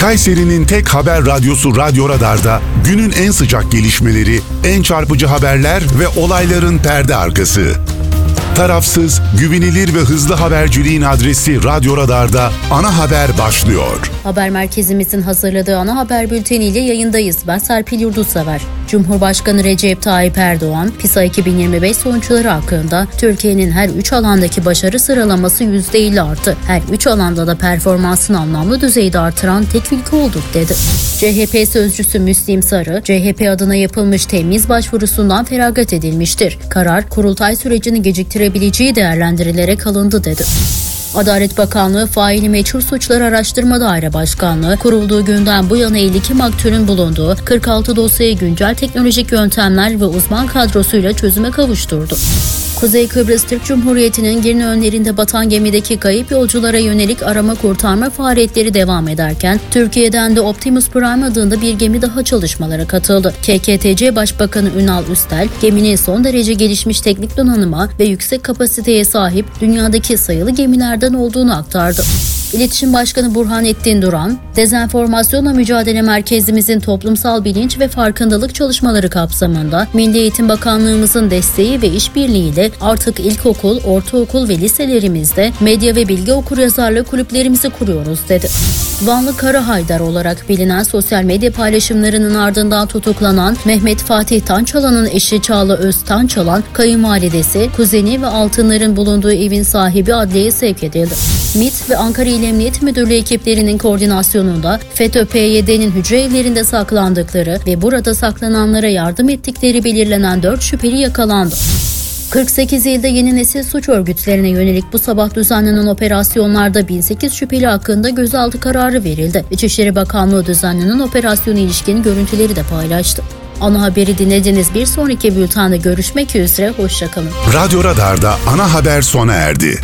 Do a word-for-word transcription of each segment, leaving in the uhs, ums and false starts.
Kayseri'nin tek haber radyosu Radyo Radar'da günün en sıcak gelişmeleri, en çarpıcı haberler ve olayların perde arkası. Tarafsız, güvenilir ve hızlı haberciliğin adresi Radyo Radar'da Ana Haber başlıyor. Haber merkezimizin hazırladığı ana haber bülteniyle yayındayız. Ben Serpil Yurdutsever. Cumhurbaşkanı Recep Tayyip Erdoğan, PISA iki bin yirmi beş sonuçları hakkında Türkiye'nin her üç alandaki başarı sıralaması yüzde elli arttı. Her üç alanda da performansını anlamlı düzeyde artıran tek ülke olduk dedi. C H P sözcüsü Müslim Sarı, C H P adına yapılmış temyiz başvurusundan feragat edilmiştir. Karar, kurultay sürecini geciktirebileceği değerlendirilerek alındı dedi. Adalet Bakanlığı Faili Meçhul Suçlar Araştırma Daire Başkanlığı kurulduğu günden bu yana elli iki maktulün bulunduğu kırk altı dosyayı güncel teknolojik yöntemler ve uzman kadrosuyla çözüme kavuşturdu. Kuzey Kıbrıs Türk Cumhuriyeti'nin Girne önlerinde batan gemideki kayıp yolculara yönelik arama kurtarma faaliyetleri devam ederken Türkiye'den de Optimus Prime adında bir gemi daha çalışmalara katıldı. K K T C Başbakanı Ünal Üstel, geminin son derece gelişmiş teknik donanıma ve yüksek kapasiteye sahip dünyadaki sayılı gemilerden olduğunu aktardı. İletişim Başkanı Burhanettin Duran, Dezenformasyonla Mücadele Merkezimizin toplumsal bilinç ve farkındalık çalışmaları kapsamında Milli Eğitim Bakanlığımızın desteği ve işbirliğiyle artık ilkokul, ortaokul ve liselerimizde medya ve bilgi okuryazarlığı kulüplerimizi kuruyoruz dedi. Vanlı Kara Haydar olarak bilinen sosyal medya paylaşımlarının ardından tutuklanan Mehmet Fatih Tançalan'ın eşi Çağla Öz Tançalan, kayınvalidesi, kuzeni ve altınların bulunduğu evin sahibi adliyeye sevk edildi. M İ T ve Ankara İl Emniyet Müdürlüğü ekiplerinin koordinasyonunda FETÖ-P Y D'nin hücre evlerinde saklandıkları ve burada saklananlara yardım ettikleri belirlenen dört şüpheli yakalandı. kırk sekiz ilde yeni nesil suç örgütlerine yönelik bu sabah düzenlenen operasyonlarda bin sekiz şüpheli hakkında gözaltı kararı verildi. İçişleri Bakanlığı düzenlenen operasyona ilişkin görüntüleri de paylaştı. Ana haberi dinlediniz. Bir sonraki bültende görüşmek üzere. Hoşçakalın. Radyo Radar'da ana haber sona erdi.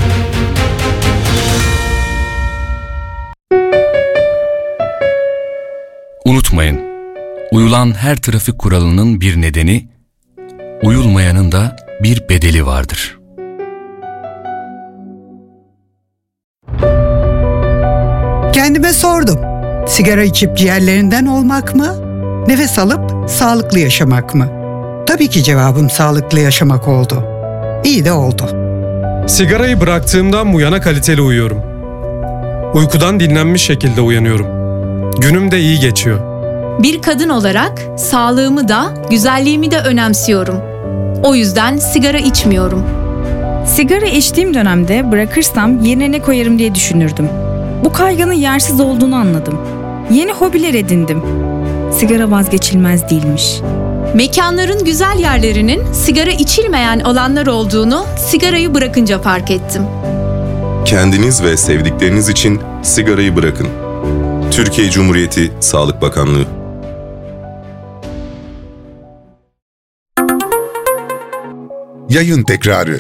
Unutmayın, uyulan her trafik kuralının bir nedeni, uyulmayanın da bir bedeli vardır. Kendime sordum. Sigara içip ciğerlerinden olmak mı? Nefes alıp sağlıklı yaşamak mı? Tabii ki cevabım sağlıklı yaşamak oldu. İyi de oldu. Sigarayı bıraktığımdan bu yana kaliteli uyuyorum. Uykudan dinlenmiş şekilde uyanıyorum. Günüm de iyi geçiyor. Bir kadın olarak sağlığımı da, güzelliğimi de önemsiyorum. O yüzden sigara içmiyorum. Sigara içtiğim dönemde bırakırsam yerine ne koyarım diye düşünürdüm. Bu kaygının yersiz olduğunu anladım. Yeni hobiler edindim. Sigara vazgeçilmez değilmiş. Mekanların güzel yerlerinin sigara içilmeyen alanlar olduğunu sigarayı bırakınca fark ettim. Kendiniz ve sevdikleriniz için sigarayı bırakın. Türkiye Cumhuriyeti Sağlık Bakanlığı. Yayın tekrarı.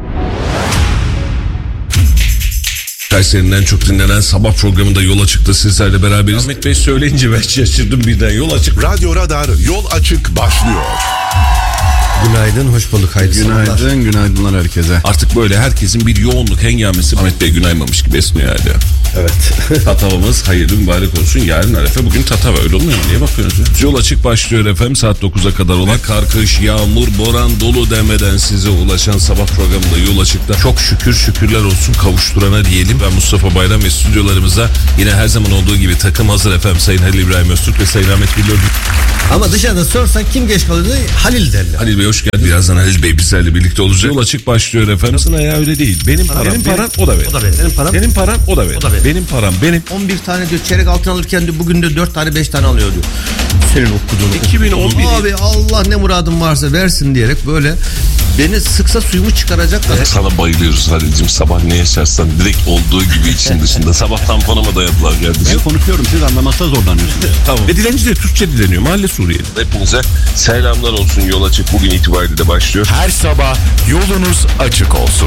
Kayseri'nin en çok dinlenen sabah programında yola çıktı sizlerle beraberiz. Ahmet Bey söyleyince ben şaşırdım birden. Yol açık. Radyo Radar yol açık başlıyor. Günaydın, hoş bulduk. Hayırlı Günaydın, sabahlar. günaydınlar herkese. Artık böyle herkesin bir yoğunluk hengamesi Ahmet Bey günaymamış gibi esmiyor yani. Evet. Tatavamız hayırlı mübarek olsun. Yarın Arefe, bugün Tatava, öyle olmuyor mu? Niye bakıyorsunuz? Yol açık başlıyor efendim saat dokuza kadar olan kar, kış, yağmur, boran, dolu demeden size ulaşan sabah programında yol açıkta. Çok şükür şükürler olsun kavuşturana diyelim. Ben Mustafa Bayram ve stüdyolarımızda yine her zaman olduğu gibi takım hazır efendim. Sayın Halil İbrahim Öztürk ve Sayın Ahmet Bilal. Ama dışarıda sorsan kim geç kalıyor? Halil derler. Halil Bey hoş geldin. Birazdan Halil Bey bizlerle birlikte olacak. Yol açık başlıyor efendim. Aslında ya öyle değil. Benim param, benim param, o da benim. O da benim. Benim param, benim param, o da benim. O da benim. Benim param, benim. on bir tane diyor çeyrek altın alırken diyor bugün de dört tane beş tane alıyor diyor. Senin okuduğun. iki bin on bir Abi Allah ne muradın varsa versin diyerek böyle beni sıksa suyumu çıkaracaklar. Evet, sana bayılıyoruz Halil'cim. Sabah ne yaşarsan direkt olduğu gibi için dışında. Sabah tamponuma dayadılar kardeşim. Ben konuşuyorum, siz anlamakta zorlanıyorsunuz. Tamam. Ve dilenci de Türkçe dileniyor. Mahalle Suriyeli. Hepinize selamlar olsun. Yol açık bugün itibariyle de başlıyor. Her sabah yolunuz açık olsun.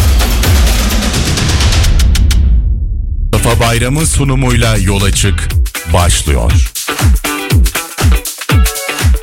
Mustafa Bayram'ın sunumuyla yol açık başlıyor.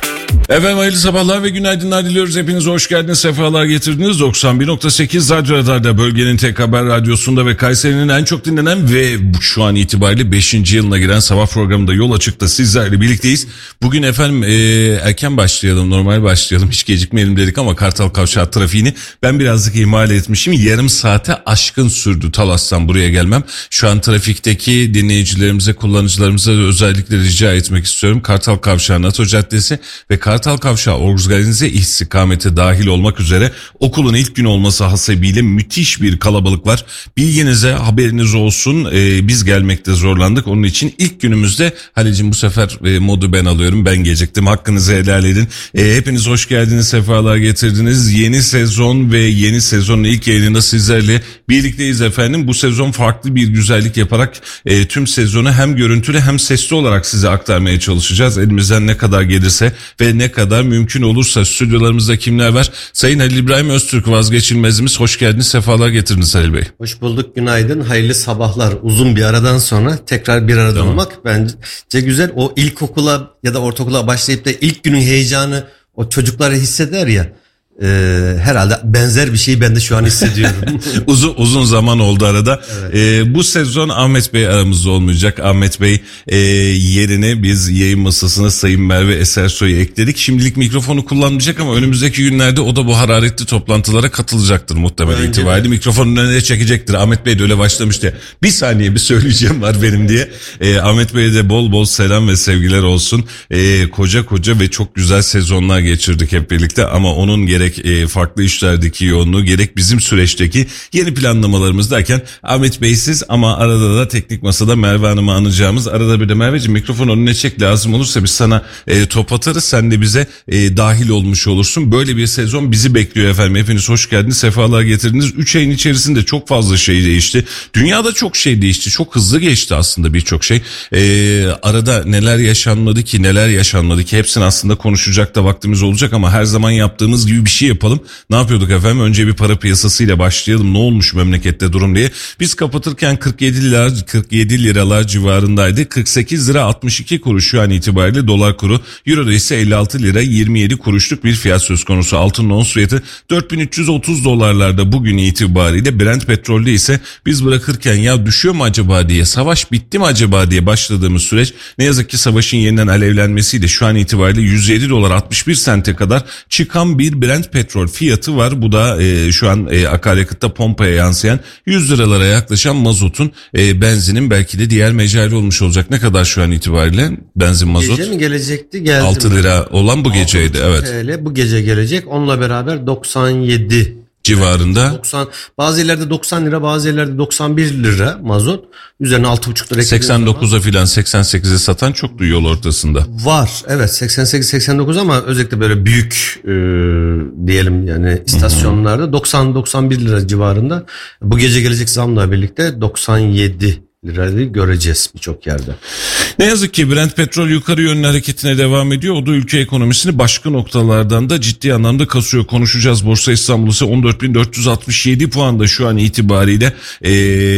Efendim hayırlı sabahlar ve günaydınlar diliyoruz. Hepiniz hoş geldiniz, sefalar getirdiniz. doksan bir nokta sekiz Radyo Radar'da, bölgenin tek haber radyosunda ve Kayseri'nin en çok dinlenen ve şu an itibariyle beşinci yılına giren sabah programında Yol Açık'ta sizlerle birlikteyiz. Bugün efendim e, erken başlayalım, normal başlayalım, hiç gecikmeyelim dedik ama Kartal Kavşağı trafiğini ben birazcık ihmal etmişim. Yarım saate aşkın sürdü Talas'tan buraya gelmem. Şu an trafikteki dinleyicilerimize, kullanıcılarımıza özellikle rica etmek istiyorum. Kartal Kavşağı NATO Caddesi ve Kartal Kartal Kavşağı organize istikamete dahil olmak üzere okulun ilk günü olması hasebiyle müthiş bir kalabalık var. Bilginize, haberiniz olsun, ee, biz gelmekte zorlandık. Onun için ilk günümüzde Halil'cim bu sefer e, modu ben alıyorum, ben geciktim, hakkınızı helal edin. E, hepiniz hoş geldiniz, sefalar getirdiniz. Yeni sezon ve yeni sezonun ilk yayınında sizlerle birlikteyiz efendim. Bu sezon farklı bir güzellik yaparak e, tüm sezonu hem görüntülü hem sesli olarak size aktarmaya çalışacağız. Elimizden ne kadar gelirse ve ne kadar mümkün olursa. Stüdyolarımızda kimler var? Sayın Halil İbrahim Öztürk, vazgeçilmezimiz. Hoş geldiniz, sefalar getirdiniz Halil Bey. Hoş bulduk, günaydın, hayırlı sabahlar. Uzun bir aradan sonra tekrar bir arada tamam. olmak bence güzel. O ilkokula ya da ortaokula başlayıp da ilk günün heyecanı o çocukları hisseder ya. Ee, herhalde benzer bir şeyi ben de şu an hissediyorum. uzun uzun zaman oldu arada. Evet. Ee, bu sezon Ahmet Bey aramızda olmayacak. Ahmet Bey e, yerine biz yayın masasına Sayın Merve Esersoy'u ekledik. Şimdilik mikrofonu kullanmayacak ama önümüzdeki günlerde o da bu hararetli toplantılara katılacaktır muhtemelen itibariyle. Mikrofonun önüne çekecektir. Ahmet Bey de öyle başlamıştı. Bir saniye bir söyleyeceğim var benim diye. Ee, Ahmet Bey'e de bol bol selam ve sevgiler olsun. Ee, koca koca ve çok güzel sezonlar geçirdik hep birlikte ama onun gerek E, farklı işlerdeki yoğunluğu, gerek bizim süreçteki yeni planlamalarımız derken Ahmet Bey'siz ama arada da teknik masada Merve Hanım'ı anacağımız, arada bir de Merveciğim mikrofonu önüne çek, lazım olursa biz sana e, top atarız, sen de bize e, dahil olmuş olursun. Böyle bir sezon bizi bekliyor efendim. Hepiniz hoş geldiniz, sefalar getirdiniz. üç ayın içerisinde çok fazla şey değişti. Dünyada çok şey değişti. Çok hızlı geçti aslında birçok şey. E, arada neler yaşanmadı ki, neler yaşanmadı ki, hepsini aslında konuşacak da vaktimiz olacak ama her zaman yaptığımız gibi bir şey yapalım. Ne yapıyorduk efendim? Önce bir para piyasasıyla başlayalım. Ne olmuş memlekette durum diye. Biz kapatırken kırk yedi lira kırk yedi liralar civarındaydı. kırk sekiz lira altmış iki kuruş şu an itibariyle dolar kuru. Euro'da ise elli altı lira yirmi yedi kuruşluk bir fiyat söz konusu. Altının ons fiyatı dört bin üç yüz otuz dolarlarda bugün itibariyle. Brent petrolde ise biz bırakırken ya düşüyor mu acaba diye, savaş bitti mi acaba diye başladığımız süreç ne yazık ki savaşın yeniden alevlenmesiyle şu an itibariyle yüz yedi dolar altmış bir sente kadar çıkan bir Brent petrol fiyatı var. Bu da e, şu an e, akaryakıtta pompaya yansıyan yüz liralara yaklaşan mazotun, e, benzinin belki de diğer mecali olmuş olacak. Ne kadar şu an itibariyle benzin mazot? Gece mi gelecekti? Geldi altı lira olan bu geceydi. Evet. T L bu gece gelecek. Onunla beraber doksan yedi civarında. doksan, bazı yerlerde doksan lira, bazı yerlerde doksan bir lira mazot. Üzerine altı buçuk lira. seksen dokuza filan seksen sekize satan çoktu yol ortasında. Var evet, seksen sekiz seksen dokuz ama özellikle böyle büyük e, diyelim yani istasyonlarda doksan doksan bir lira civarında. Bu gece gelecek zamla birlikte doksan yedi lirayı göreceğiz birçok yerde. Ne yazık ki Brent petrol yukarı yönlü hareketine devam ediyor. O da ülke ekonomisini başka noktalardan da ciddi anlamda kasıyor. Konuşacağız. Borsa İstanbul ise on dört bin dört yüz altmış yedi puanda şu an itibariyle ee,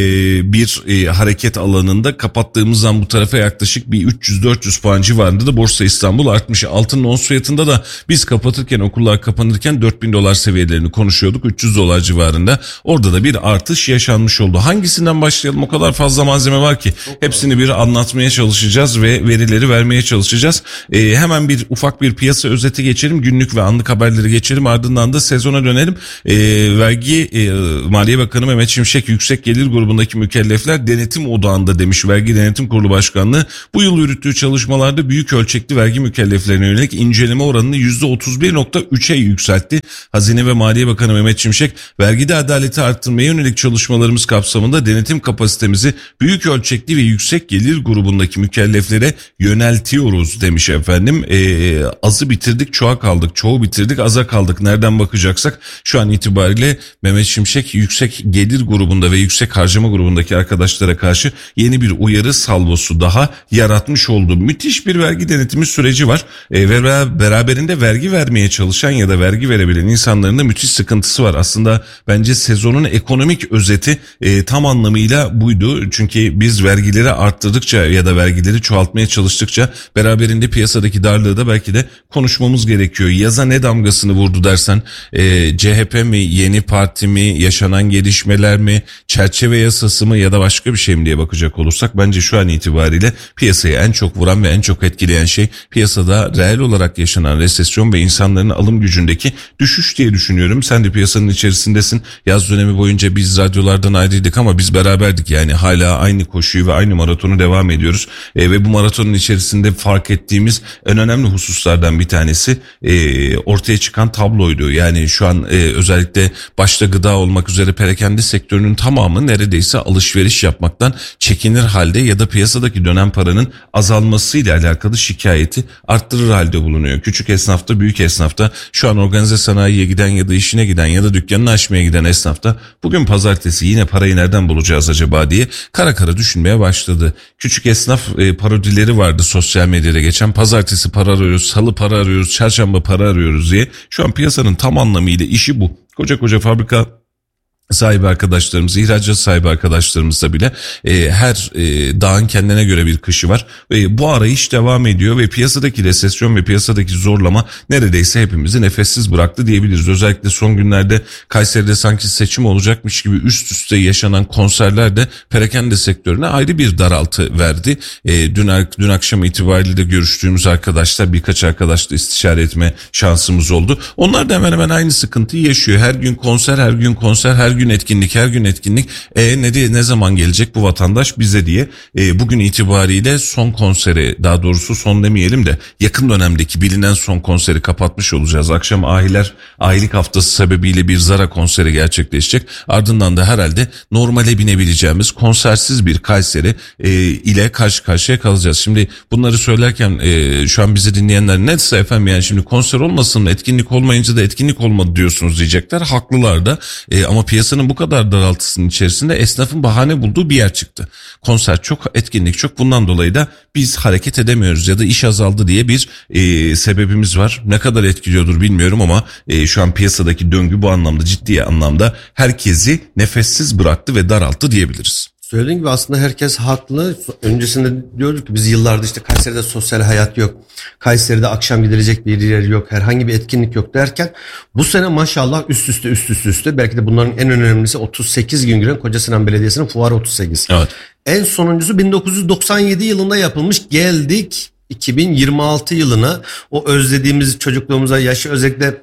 bir e, hareket alanında. Kapattığımızdan bu tarafa yaklaşık bir üç yüz dört yüz puan civarında da Borsa İstanbul artmış. Altının ons fiyatında da biz kapatırken, okullar kapanırken dört bin dolar seviyelerini konuşuyorduk. üç yüz dolar civarında. Orada da bir artış yaşanmış oldu. Hangisinden başlayalım? O kadar fazla malzeme var ki hepsini bir anlatmaya çalışacağız ve verileri vermeye çalışacağız. Ee, hemen bir ufak bir piyasa özeti geçelim. Günlük ve anlık haberleri geçelim. Ardından da sezona dönelim. Ee, vergi e, Maliye Bakanı Mehmet Şimşek yüksek gelir grubundaki mükellefler denetim odağında demiş. Vergi Denetim Kurulu Başkanlığı bu yıl yürüttüğü çalışmalarda büyük ölçekli vergi mükelleflerine yönelik inceleme oranını yüzde otuz bir nokta üçe yükseltti. Hazine ve Maliye Bakanı Mehmet Şimşek, vergide adaleti arttırmaya yönelik çalışmalarımız kapsamında denetim kapasitemizi büyük ölçekli ve yüksek gelir grubundaki mükelleflere yöneltiyoruz demiş efendim. Ee, azı bitirdik, çoğa kaldık, çoğu bitirdik, aza kaldık. Nereden bakacaksak şu an itibariyle Mehmet Şimşek yüksek gelir grubunda ve yüksek harcama grubundaki arkadaşlara karşı yeni bir uyarı salvosu daha yaratmış oldu. Müthiş bir vergi denetimi süreci var ee, ve beraberinde vergi vermeye çalışan ya da vergi verebilen insanların da müthiş sıkıntısı var. Aslında bence sezonun ekonomik özeti e, tam anlamıyla buydu. Çünkü ki biz vergileri arttırdıkça ya da vergileri çoğaltmaya çalıştıkça beraberinde piyasadaki darlığı da belki de konuşmamız gerekiyor. Yaza ne damgasını vurdu dersen e, C H P mi, yeni parti mi, yaşanan gelişmeler mi, çerçeve yasası mı ya da başka bir şey mi diye bakacak olursak bence şu an itibariyle piyasayı en çok vuran ve en çok etkileyen şey piyasada reel olarak yaşanan resesyon ve insanların alım gücündeki düşüş diye düşünüyorum. Sen de piyasanın içerisindesin. Yaz dönemi boyunca biz radyolardan ayrıydık ama biz beraberdik, yani hala aynı koşuyu ve aynı maratonu devam ediyoruz. E, ve bu maratonun içerisinde fark ettiğimiz en önemli hususlardan bir tanesi e, ortaya çıkan tabloydu. Yani şu an e, özellikle başta gıda olmak üzere perakende sektörünün tamamı neredeyse alışveriş yapmaktan çekinir halde ya da piyasadaki dönen paranın azalmasıyla alakalı şikayeti arttırır halde bulunuyor. Küçük esnafta, büyük esnafta, şu an organize sanayiye giden ya da işine giden ya da dükkanını açmaya giden esnafta bugün pazartesi yine parayı nereden bulacağız acaba diye kara kara düşünmeye başladı. Küçük esnaf e, parodileri vardı sosyal medyada geçen, pazartesi para arıyoruz, salı para arıyoruz, çarşamba para arıyoruz diye. Şu an piyasanın tam anlamıyla işi bu. Koca koca fabrika sahibi arkadaşlarımız, ihracat sahibi arkadaşlarımızda bile e, her e, dağın kendine göre bir kışı var ve bu arayış devam ediyor ve piyasadaki resesyon ve piyasadaki zorlama neredeyse hepimizi nefessiz bıraktı diyebiliriz. Özellikle son günlerde Kayseri'de sanki seçim olacakmış gibi üst üste yaşanan konserler de perakende sektörüne ayrı bir daraltı verdi. E, dün, dün akşam itibariyle de görüştüğümüz arkadaşlar, birkaç arkadaşla istişare etme şansımız oldu. Onlar da hemen hemen aynı sıkıntıyı yaşıyor. Her gün konser, her gün konser, her gün etkinlik, her gün etkinlik. E ne diye, ne zaman gelecek bu vatandaş bize diye. E, bugün itibariyle son konseri, daha doğrusu son demeyelim de yakın dönemdeki bilinen son konseri kapatmış olacağız. Akşam Ahiler Ahilik Haftası sebebiyle bir Zara konseri gerçekleşecek. Ardından da herhalde normale binebileceğimiz konsersiz bir Kayseri e, ile karşı karşıya kalacağız. Şimdi bunları söylerken e, şu an bizi dinleyenler neyse efendim, yani şimdi konser olmasın, etkinlik olmayınca da etkinlik olmadı diyorsunuz diyecekler. Haklılar da e, ama piyasanın bu kadar daraltısının içerisinde esnafın bahane bulduğu bir yer çıktı. Konser çok, etkinlik çok, bundan dolayı da biz hareket edemiyoruz ya da iş azaldı diye bir e, sebebimiz var. Ne kadar etkiliyordur bilmiyorum ama e, şu an piyasadaki döngü bu anlamda, ciddi anlamda herkesi nefessiz bıraktı ve daralttı diyebiliriz. Söylediğin gibi aslında herkes haklı. Öncesinde diyorduk ki biz yıllardır işte Kayseri'de sosyal hayat yok. Kayseri'de akşam gidilecek bir yer yok. Herhangi bir etkinlik yok derken bu sene maşallah üst üste üst üste üste. Belki de bunların en önemlisi otuz sekiz gün giren Kocasinan Belediyesi'nin Fuarı otuz sekiz. Evet. En sonuncusu bin dokuz yüz doksan yedi yılında yapılmış. Geldik iki bin yirmi altı yılına. O özlediğimiz çocukluğumuza, yaşı özellikle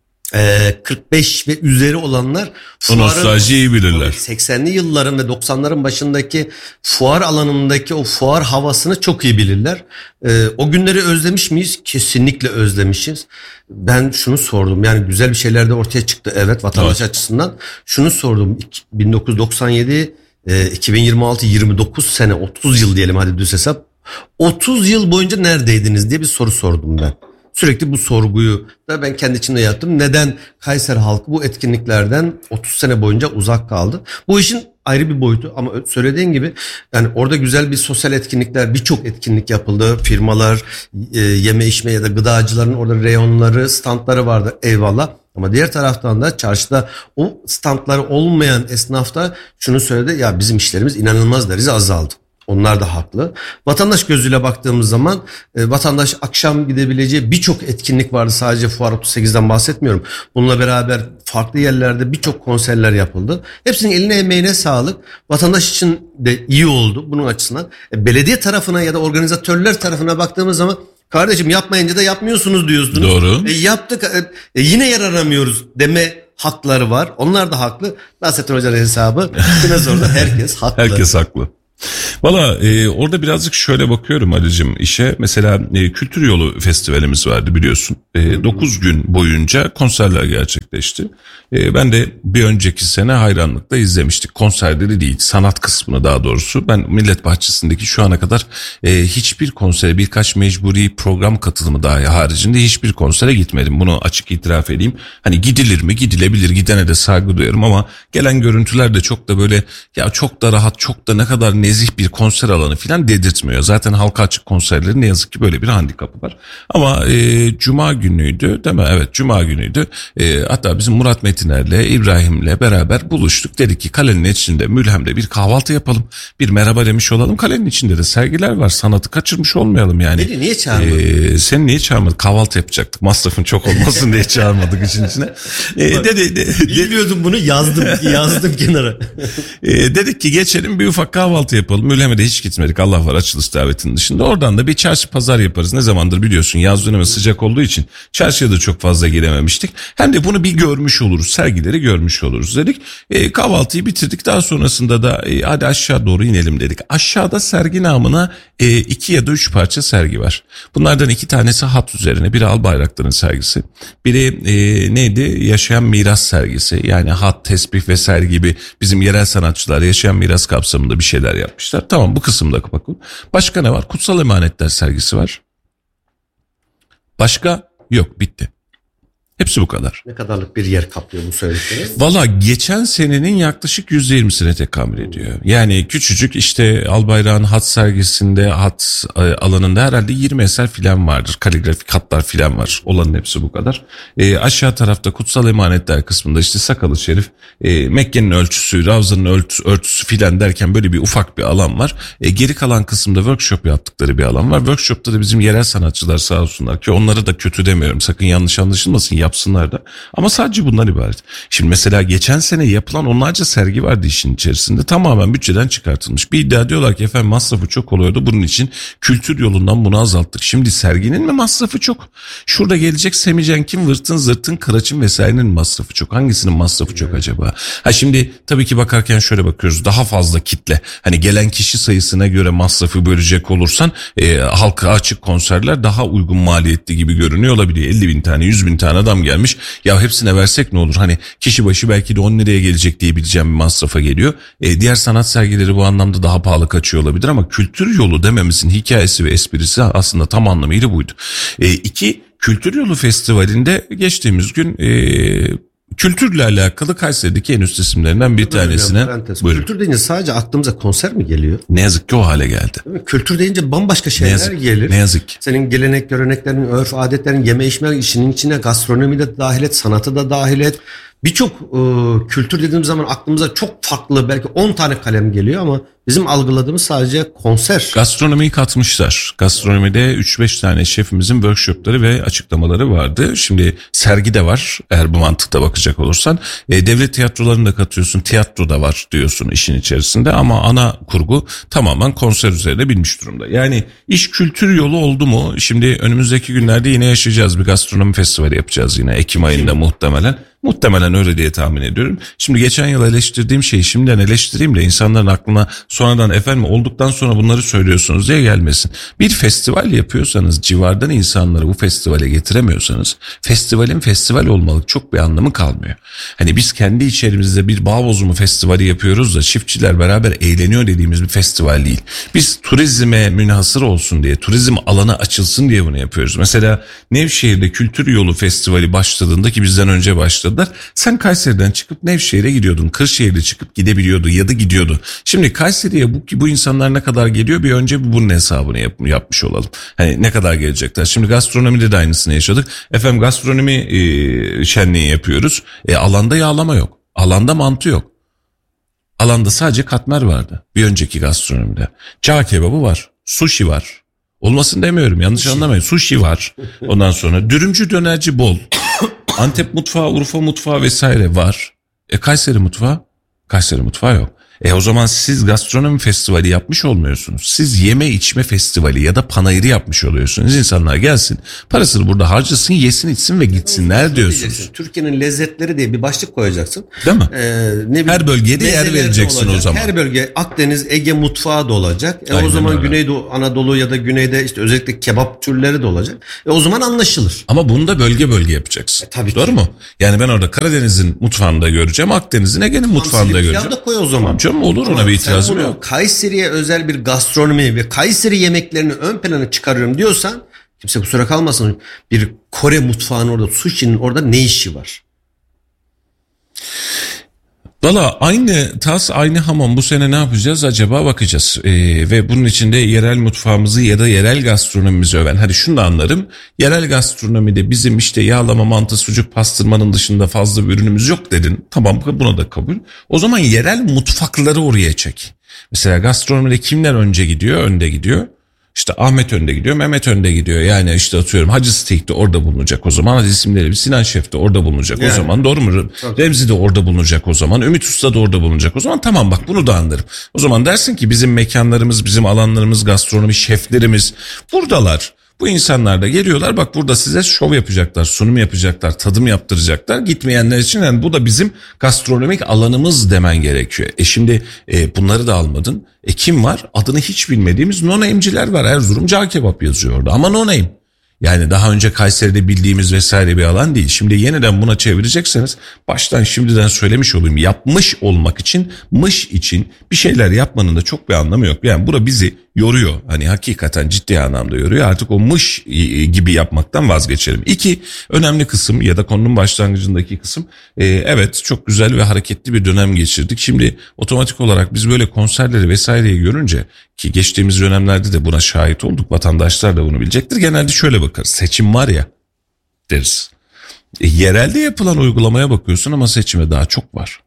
kırk beş ve üzeri olanlar o nostaljiyi bilirler. seksenli yılların ve doksanların başındaki fuar alanındaki o fuar havasını çok iyi bilirler. Ee, o günleri özlemiş miyiz? Kesinlikle özlemişiz. Ben şunu sordum, yani güzel bir şeyler de ortaya çıktı evet vatandaş evet. açısından. Şunu sordum, bin dokuz yüz doksan yedi iki bin yirmi altı yirmi dokuz sene, otuz yıl diyelim hadi düz hesap. otuz yıl boyunca neredeydiniz diye bir soru sordum ben. Sürekli bu sorguyu da ben kendi içimde yaptım. Neden Kayseri halkı bu etkinliklerden otuz sene boyunca uzak kaldı? Bu işin ayrı bir boyutu ama söylediğin gibi yani orada güzel bir sosyal etkinlikler, birçok etkinlik yapıldı. Firmalar, e, yeme içme ya da gıdacıların orada reyonları, standları vardı, eyvallah. Ama diğer taraftan da çarşıda o standları olmayan esnafta şunu söyledi, ya bizim işlerimiz inanılmaz derecede azaldı. Onlar da haklı. Vatandaş gözüyle baktığımız zaman e, vatandaş akşam gidebileceği birçok etkinlik vardı. Sadece Fuar otuz sekizden bahsetmiyorum. Bununla beraber farklı yerlerde birçok konserler yapıldı. Hepsinin eline emeğine sağlık. Vatandaş için de iyi oldu bunun açısından. E, belediye tarafına ya da organizatörler tarafına baktığımız zaman kardeşim yapmayınca da yapmıyorsunuz diyorsunuz. Doğru. E, yaptık e, yine yer aramıyoruz deme hakları var. Onlar da haklı. Nasrettin Hoca'nın hesabı. Biraz orada herkes haklı. Herkes haklı. Valla e, orada birazcık şöyle bakıyorum Ali'cim işe. Mesela e, Kültür Yolu Festivalimiz vardı biliyorsun. E, dokuz gün boyunca konserler gerçekleşti. E, ben de bir önceki sene hayranlıkla izlemiştik. Konserleri değil, sanat kısmını daha doğrusu. Ben Millet Bahçesi'ndeki şu ana kadar e, hiçbir konsere, birkaç mecburi program katılımı dahi haricinde hiçbir konsere gitmedim. Bunu açık itiraf edeyim. Hani gidilir mi? Gidilebilir. Gidene de saygı duyuyorum ama gelen görüntüler de çok da böyle ya çok da rahat, çok da ne kadar nezih bir konser alanı falan dedirtmiyor. Zaten halka açık konserlerin ne yazık ki böyle bir handikapı var. Ama e, Cuma günüydü değil mi? Evet, Cuma günüydü. E, hatta bizim Murat Metiner'le, İbrahim'le beraber buluştuk. Dedik ki kalenin içinde Mülhem'de bir kahvaltı yapalım. Bir merhaba demiş olalım. Kalenin içinde de sergiler var. Sanatı kaçırmış olmayalım yani. Beni niye çağırmadın? E, seni niye çağırmadık? Kahvaltı yapacaktık. Masrafın çok olmasın diye çağırmadık işin içine. E, dedi, de, Bilmiyordum bunu, yazdım yazdım kenara. E, dedik ki geçelim bir ufak kahvaltı yapalım. Mülhem'e de hiç gitmedik. Allah var, açılış davetinin dışında. Oradan da bir çarşı pazar yaparız. Ne zamandır biliyorsun yaz dönemi sıcak olduğu için çarşıya da çok fazla girememiştik. Hem de bunu bir görmüş oluruz. Sergileri görmüş oluruz dedik. E, kahvaltıyı bitirdik. Daha sonrasında da e, hadi aşağı doğru inelim dedik. Aşağıda sergi namına e, iki ya da üç parça sergi var. Bunlardan iki tanesi hat üzerine. Biri Albayraktar'ın sergisi. Biri e, neydi? Yaşayan Miras sergisi. Yani hat, tesbih vesaire gibi bizim yerel sanatçılar yaşayan miras kapsamında bir şeyler yapmışlar. Tamam, bu kısımda bakın. Başka ne var? Kutsal Emanetler sergisi var. Başka yok, bitti. Hepsi bu kadar. Ne kadarlık bir yer kaplıyor bu söyledikleri? Valla geçen senenin yaklaşık yüzde yirmisine tekamül ediyor. Yani küçücük işte Albayrak'ın hat sergisinde, hat alanında herhalde yirmi eser filan vardır. Kaligrafik hatlar filan var. Olanın hepsi bu kadar. E, aşağı tarafta Kutsal Emanetler kısmında işte Sakalı Şerif, e, Mekke'nin ölçüsü, Ravza'nın ölçüsü, ölçüsü filan derken böyle bir ufak bir alan var. E, geri kalan kısımda workshop yaptıkları bir alan var. Workshop'ta da bizim yerel sanatçılar sağ olsunlar ki onları da kötü demiyorum. Sakın yanlış anlaşılmasın, yapsınlar da. Ama sadece bundan ibaret. Şimdi mesela geçen sene yapılan onlarca sergi vardı işin içerisinde. Tamamen bütçeden çıkartılmış. Bir iddia diyorlar ki efendim masrafı çok oluyordu. Bunun için kültür yolundan bunu azalttık. Şimdi serginin mi masrafı çok? Şurada gelecek Semicenk'in, Vırtın, Zırtın, Kıraç'ın vesairenin masrafı çok. Hangisinin masrafı çok acaba? Ha şimdi tabii ki bakarken şöyle bakıyoruz. Daha fazla kitle. Hani gelen kişi sayısına göre masrafı bölecek olursan e, halka açık konserler daha uygun maliyetli gibi görünüyor olabiliyor. elli bin tane, yüz bin tane adam gelmiş. Ya hepsine versek ne olur? Hani kişi başı belki de on liraya gelecek diyebileceğim bir masrafa geliyor. E, diğer sanat sergileri bu anlamda daha pahalı kaçıyor olabilir ama kültür yolu dememizin hikayesi ve esprisi aslında tam anlamıyla buydu. E, iki, Kültür Yolu Festivali'nde geçtiğimiz gün e, kültürle alakalı Kayseri'deki en üst isimlerinden bir tanesine. Kültür deyince sadece aklımıza konser mi geliyor? Ne yazık ki o hale geldi. Kültür deyince bambaşka şeyler ne yazık, gelir. Ne yazık ki. Senin gelenek, göreneklerin, örf, adetlerin, yeme içme işinin içine gastronomi de dahil et, sanatı da dahil et. Birçok e, kültür dediğimiz zaman aklımıza çok farklı belki on tane kalem geliyor ama bizim algıladığımız sadece konser. Gastronomiyi katmışlar. Gastronomide üç beş tane şefimizin workshopları ve açıklamaları vardı. Şimdi sergi de var eğer bu mantıkta bakacak olursan. E, devlet tiyatrolarını da katıyorsun. Tiyatro da var diyorsun işin içerisinde ama ana kurgu tamamen konser üzerine binmiş durumda. Yani iş kültür yolu oldu mu? Şimdi önümüzdeki günlerde yine yaşayacağız. Bir gastronomi festivali yapacağız yine Ekim ayında muhtemelen. Muhtemelen öyle diye tahmin ediyorum. Şimdi geçen yıl eleştirdiğim şeyi şimdiden eleştireyim de insanların aklına sonradan efendim olduktan sonra bunları söylüyorsunuz diye gelmesin. Bir festival yapıyorsanız, civardan insanları bu festivale getiremiyorsanız festivalin festival olmalı çok bir anlamı kalmıyor. Hani biz kendi içerimizde bir bağ bozumu festivali yapıyoruz da çiftçiler beraber eğleniyor dediğimiz bir festival değil. Biz turizme münhasır olsun diye, turizm alanı açılsın diye bunu yapıyoruz. Mesela Nevşehir'de Kültür Yolu Festivali başladığında ki bizden önce başladı. Sen Kayseri'den çıkıp Nevşehir'e gidiyordun. Kırşehir'de çıkıp gidebiliyordu ya da gidiyordu. Şimdi Kayseri'ye bu, bu insanlar ne kadar geliyor bir önce bunun hesabını yap, yapmış olalım. Hani ne kadar gelecekler. Şimdi gastronomide de aynısını yaşadık. Efendim gastronomi e, şenliği yapıyoruz. E, alanda yağlama yok. Alanda mantı yok. Alanda sadece katmer vardı. Bir önceki gastronomide. Çağ kebabı var. Sushi var. Olmasın demiyorum. Yanlış anlamayın. Sushi var. Ondan sonra dürümcü dönerci bol. Antep mutfağı, Urfa mutfağı vesaire var. E Kayseri mutfağı? Kayseri mutfağı yok. E o zaman siz gastronomi festivali yapmış olmuyorsunuz. Siz yeme içme festivali ya da panayırı yapmış oluyorsunuz. İnsanlar gelsin, parasını burada harcasın, yesin içsin ve gitsinler diyorsunuz. Türkiye'nin lezzetleri diye bir başlık koyacaksın. Değil mi? Ee, ne Her bölgeye de yer vereceksin olacak. o zaman. Her bölge Akdeniz, Ege mutfağı da olacak. E Aynen o zaman öyle. Güneydoğu Anadolu ya da güneyde işte özellikle kebap türleri de olacak. E o zaman anlaşılır. Ama bunu da bölge bölge yapacaksın. E, tabii Doğru ki. mu? Yani ben orada Karadeniz'in mutfağını da göreceğim, Akdeniz'in, Ege'nin mutfağını da göreceğim. Da koy o zaman. Canım olur, ona bir itirazım yok. Kayseri'ye özel bir gastronomi ve Kayseri yemeklerini ön plana çıkarıyorum diyorsan kimse kusura kalmasın, bir Kore mutfağının orada, sushi'nin orada ne işi var? Valla aynı tas aynı hamam, bu sene ne yapacağız acaba bakacağız. Ee, ve bunun içinde yerel mutfağımızı ya da yerel gastronomimizi öven. Hadi şunu da anlarım, yerel gastronomide bizim işte yağlama, mantı, sucuk, pastırmanın dışında fazla bir ürünümüz yok dedin. Tamam, buna da kabul. O zaman yerel mutfakları oraya çek. Mesela gastronomide kimler önce gidiyor? Önde gidiyor. İşte Ahmet önde gidiyor, Mehmet önde gidiyor. Yani işte atıyorum Hacı Steak de orada bulunacak o zaman. Hadi isimleri bir Sinan Şef de orada bulunacak yani, o zaman. Doğru mu? Çok. Remzi de orada bulunacak o zaman. Ümit Usta da orada bulunacak o zaman. Tamam, bak bunu da anlarım. O zaman dersin ki bizim mekanlarımız, bizim alanlarımız, gastronomi şeflerimiz buradalar. Bu insanlar da geliyorlar, bak burada size şov yapacaklar, sunum yapacaklar, tadım yaptıracaklar. Gitmeyenler için yani bu da bizim gastronomik alanımız demen gerekiyor. E şimdi e, bunları da almadın. E kim var? Adını hiç bilmediğimiz no-name'ciler var. Erzurum Cağ Kebap yazıyor orada ama no-name. Yani daha önce Kayseri'de bildiğimiz vesaire bir alan değil. Şimdi yeniden buna çevirecekseniz baştan şimdiden söylemiş olayım. Yapmış olmak için, mış için bir şeyler yapmanın da çok bir anlamı yok. Yani bura bizi yoruyor. Hani hakikaten ciddi anlamda yoruyor. Artık o mış gibi yapmaktan vazgeçelim. İki önemli kısım ya da konunun başlangıcındaki kısım. E, evet çok güzel ve hareketli bir dönem geçirdik. Şimdi otomatik olarak biz böyle konserleri vesaireyi görünce, ki geçtiğimiz dönemlerde de buna şahit olduk. Vatandaşlar da bunu bilecektir. Genelde şöyle bakarız. Seçim var ya deriz. E, yerelde yapılan uygulamaya bakıyorsun ama seçime daha çok var.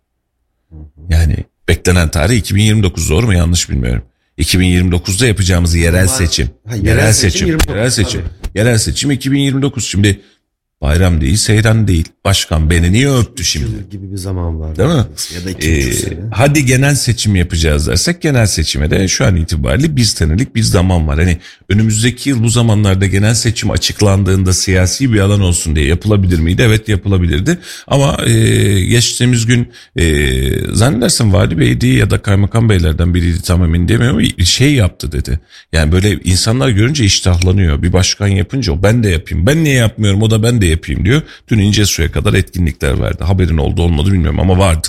Yani beklenen tarih iki bin yirmi dokuz, doğru mu? Yanlış bilmiyorum. iki bin yirmi dokuzda yapacağımız yerel seçim. Ha, yerel, yerel seçim. seçim yerel seçim. Tabii. Yerel seçim iki bin yirmi dokuz. Şimdi bayram değil, seyran değil. Başkan beni niye öptü şimdi? Gibi bir zaman var. Değil mi? Ya da ikinci sene. Ee, hadi genel seçim yapacağız dersek, genel seçime de şu an itibariyle bir senelik bir zaman var. Hani önümüzdeki yıl bu zamanlarda genel seçim açıklandığında siyasi bir alan olsun diye yapılabilir miydi? Evet, yapılabilirdi. Ama e, geçtiğimiz gün e, zannedersem Vali Bey'di ya da Kaymakam Beylerden biriydi, tam emin demiyorum ama şey yaptı dedi. Yani böyle insanlar görünce iştahlanıyor. Bir başkan yapınca o ben de yapayım. Ben niye yapmıyorum, o da ben de yapayım diyor. Dün İncesu'ya kadar etkinlikler verdi. Haberin oldu olmadı bilmiyorum ama vardı.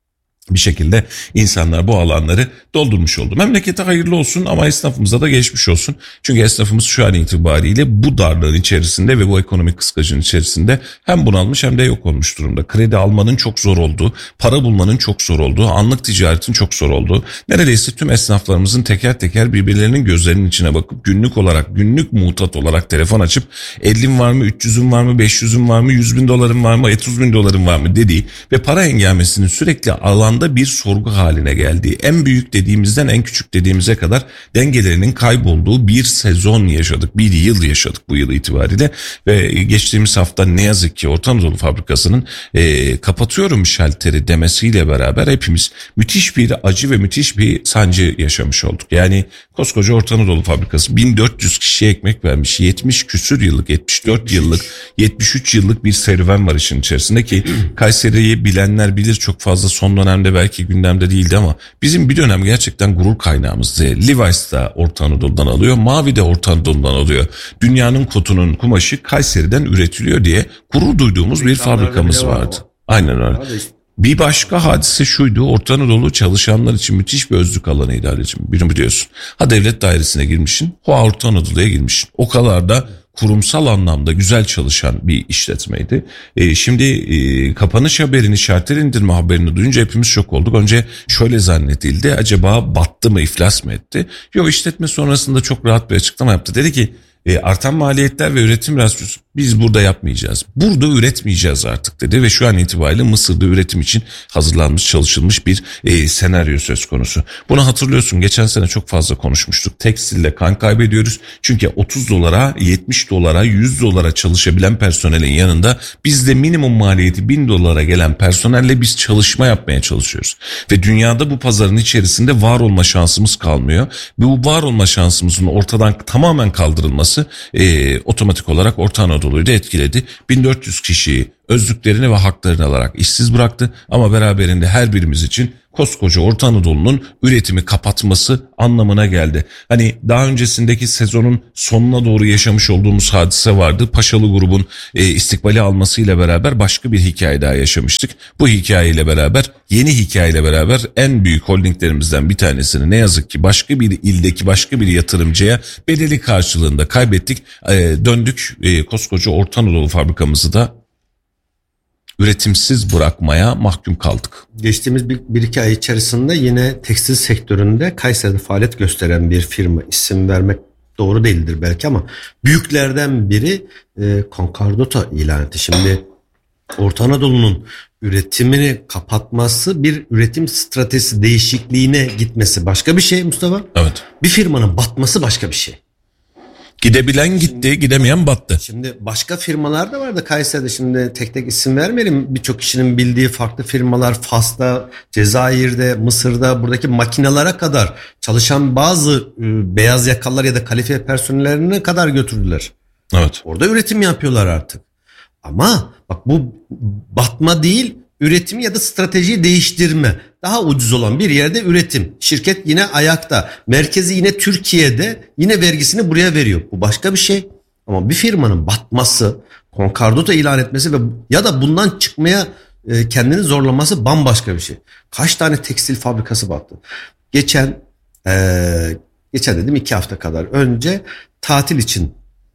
Bir şekilde insanlar bu alanları doldurmuş oldu. Memlekete hayırlı olsun ama esnafımıza da geçmiş olsun. Çünkü esnafımız şu an itibariyle bu darlığın içerisinde ve bu ekonomik kıskacın içerisinde hem bunalmış hem de yok olmuş durumda. Kredi almanın çok zor olduğu, para bulmanın çok zor olduğu, anlık ticaretin çok zor olduğu, neredeyse tüm esnaflarımızın teker teker birbirlerinin gözlerinin içine bakıp günlük olarak, günlük muhtat olarak telefon açıp ellim var mı, üç yüzüm var mı, beş yüzüm var mı, yüz bin dolarım var mı, otuz bin dolarım var mı dediği ve para hengamesinin sürekli alan bir sorgu haline geldiği, en büyük dediğimizden en küçük dediğimize kadar dengelerinin kaybolduğu bir sezon yaşadık. Bir yıl yaşadık bu yıl itibariyle ve geçtiğimiz hafta ne yazık ki Orta Anadolu Fabrikası'nın e, kapatıyorum şalteri demesiyle beraber hepimiz müthiş bir acı ve müthiş bir sancı yaşamış olduk. Yani koskoca Orta Anadolu Fabrikası bin dört yüz kişiye ekmek vermiş, yetmiş küsür yıllık, yetmiş dört yıllık, yetmiş üç yıllık bir serüven var işin içerisinde ki Kayseri'yi bilenler bilir, çok fazla son dönemde belki gündemde değildi ama bizim bir dönem gerçekten gurur kaynağımızdı. Levi's da Orta Anadolu'dan alıyor, Mavi de Orta Anadolu'dan alıyor. Dünyanın kotunun kumaşı Kayseri'den üretiliyor diye gurur duyduğumuz bir fabrikamız vardı. Aynen öyle. Bir başka hadise şuydu, Orta Anadolu çalışanlar için müthiş bir özlük alanıydı Halicim. Bunu biliyorsun. Ha devlet dairesine girmişsin, ha Orta Anadolu'ya girmişsin. O kadar da kurumsal anlamda güzel çalışan bir işletmeydi. E, şimdi e, kapanış haberini, şartel indirme haberini duyunca hepimiz şok olduk. Önce şöyle zannedildi, acaba battı mı, iflas mı etti? Yok, işletme sonrasında çok rahat bir açıklama yaptı. Dedi ki e, artan maliyetler ve üretim rasyosu biz burada yapmayacağız. Burada üretmeyeceğiz artık dedi ve şu an itibariyle Mısır'da üretim için hazırlanmış, çalışılmış bir e, senaryo söz konusu. Bunu hatırlıyorsun, geçen sene çok fazla konuşmuştuk. Tekstilde kan kaybediyoruz. Çünkü otuz dolara, yetmiş dolara, yüz dolara çalışabilen personelin yanında bizde minimum maliyeti bin dolara gelen personelle biz çalışma yapmaya çalışıyoruz. Ve dünyada bu pazarın içerisinde var olma şansımız kalmıyor. Bu var olma şansımızın ortadan tamamen kaldırılması e, otomatik olarak Orta Anadolu da etkiledi. bin dört yüz kişiyi özlüklerini ve haklarını alarak işsiz bıraktı ama beraberinde her birimiz için koskoca Orta Anadolu'nun üretimi kapatması anlamına geldi. Hani daha öncesindeki sezonun sonuna doğru yaşamış olduğumuz hadise vardı. Paşalı grubun e, istikbali almasıyla beraber başka bir hikaye daha yaşamıştık. Bu hikayeyle beraber, yeni hikayeyle beraber en büyük holdinglerimizden bir tanesini ne yazık ki başka bir ildeki başka bir yatırımcıya bedeli karşılığında kaybettik. E, döndük e, koskoca Orta Anadolu fabrikamızı da üretimsiz bırakmaya mahkum kaldık. Geçtiğimiz bir, bir iki ay içerisinde yine tekstil sektöründe Kayseri'de faaliyet gösteren bir firma, isim vermek doğru değildir belki ama büyüklerden biri e, Concordata ilan etti. Şimdi Orta Anadolu'nun üretimini kapatması, bir üretim stratejisi değişikliğine gitmesi başka bir şey Mustafa. Evet. Bir firmanın batması başka bir şey. Gidebilen gitti, şimdi, gidemeyen battı. Şimdi başka firmalar da vardı Kayseri'de, şimdi tek tek isim vermeyelim. Birçok kişinin bildiği farklı firmalar, Fas'ta, Cezayir'de, Mısır'da, buradaki makinelere kadar çalışan bazı e, beyaz yakalılar ya da kalifiye personellerine kadar götürdüler. Evet. Orada üretim yapıyorlar artık. Ama bak, bu batma değil, üretimi ya da stratejiyi değiştirme. Daha ucuz olan bir yerde üretim. Şirket yine ayakta. Merkezi yine Türkiye'de, yine vergisini buraya veriyor. Bu başka bir şey. Ama bir firmanın batması, Concordata ilan etmesi ve ya da bundan çıkmaya e, kendini zorlaması bambaşka bir şey. Kaç tane tekstil fabrikası battı? Geçen e, geçen dedim iki hafta kadar önce tatil için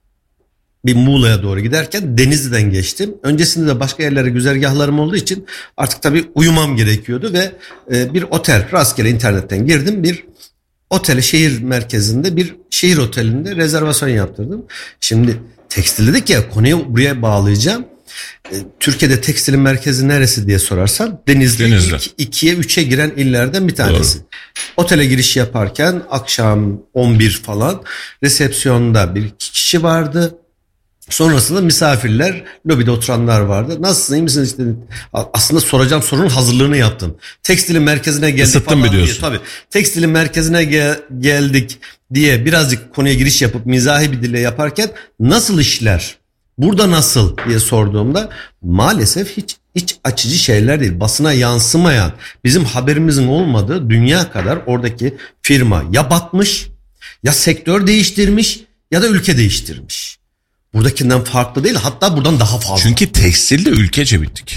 bir Muğla'ya doğru giderken Denizli'den geçtim. Öncesinde de başka yerlere güzergahlarım olduğu için artık tabii uyumam gerekiyordu ve bir otel, rastgele internetten girdim. Bir otele, şehir merkezinde bir şehir otelinde rezervasyon yaptırdım. Şimdi tekstil dedik ya, konuyu buraya bağlayacağım. Türkiye'de tekstilin merkezi neresi diye sorarsan Denizli, Denizli. ilk ikiye üçe giren illerden bir tanesi. Doğru. Otele giriş yaparken akşam on bir falan resepsiyonda bir iki kişi vardı. Sonrasında misafirler, lobide oturanlar vardı. Nasılsın, iyi misiniz? İşte, aslında soracağım sorunun hazırlığını yaptım. Tekstilin merkezine geldik Isıttın falan diye. Tabii. Tekstilin merkezine gel- geldik diye birazcık konuya giriş yapıp mizahi bir dille yaparken nasıl işler, burada nasıl diye sorduğumda maalesef hiç iç açıcı şeyler değil. Basına yansımayan, bizim haberimizin olmadığı dünya kadar oradaki firma ya batmış, ya sektör değiştirmiş, ya da ülke değiştirmiş. Buradakinden farklı değil, hatta buradan daha fazla. Çünkü tekstilde ülkece bittik.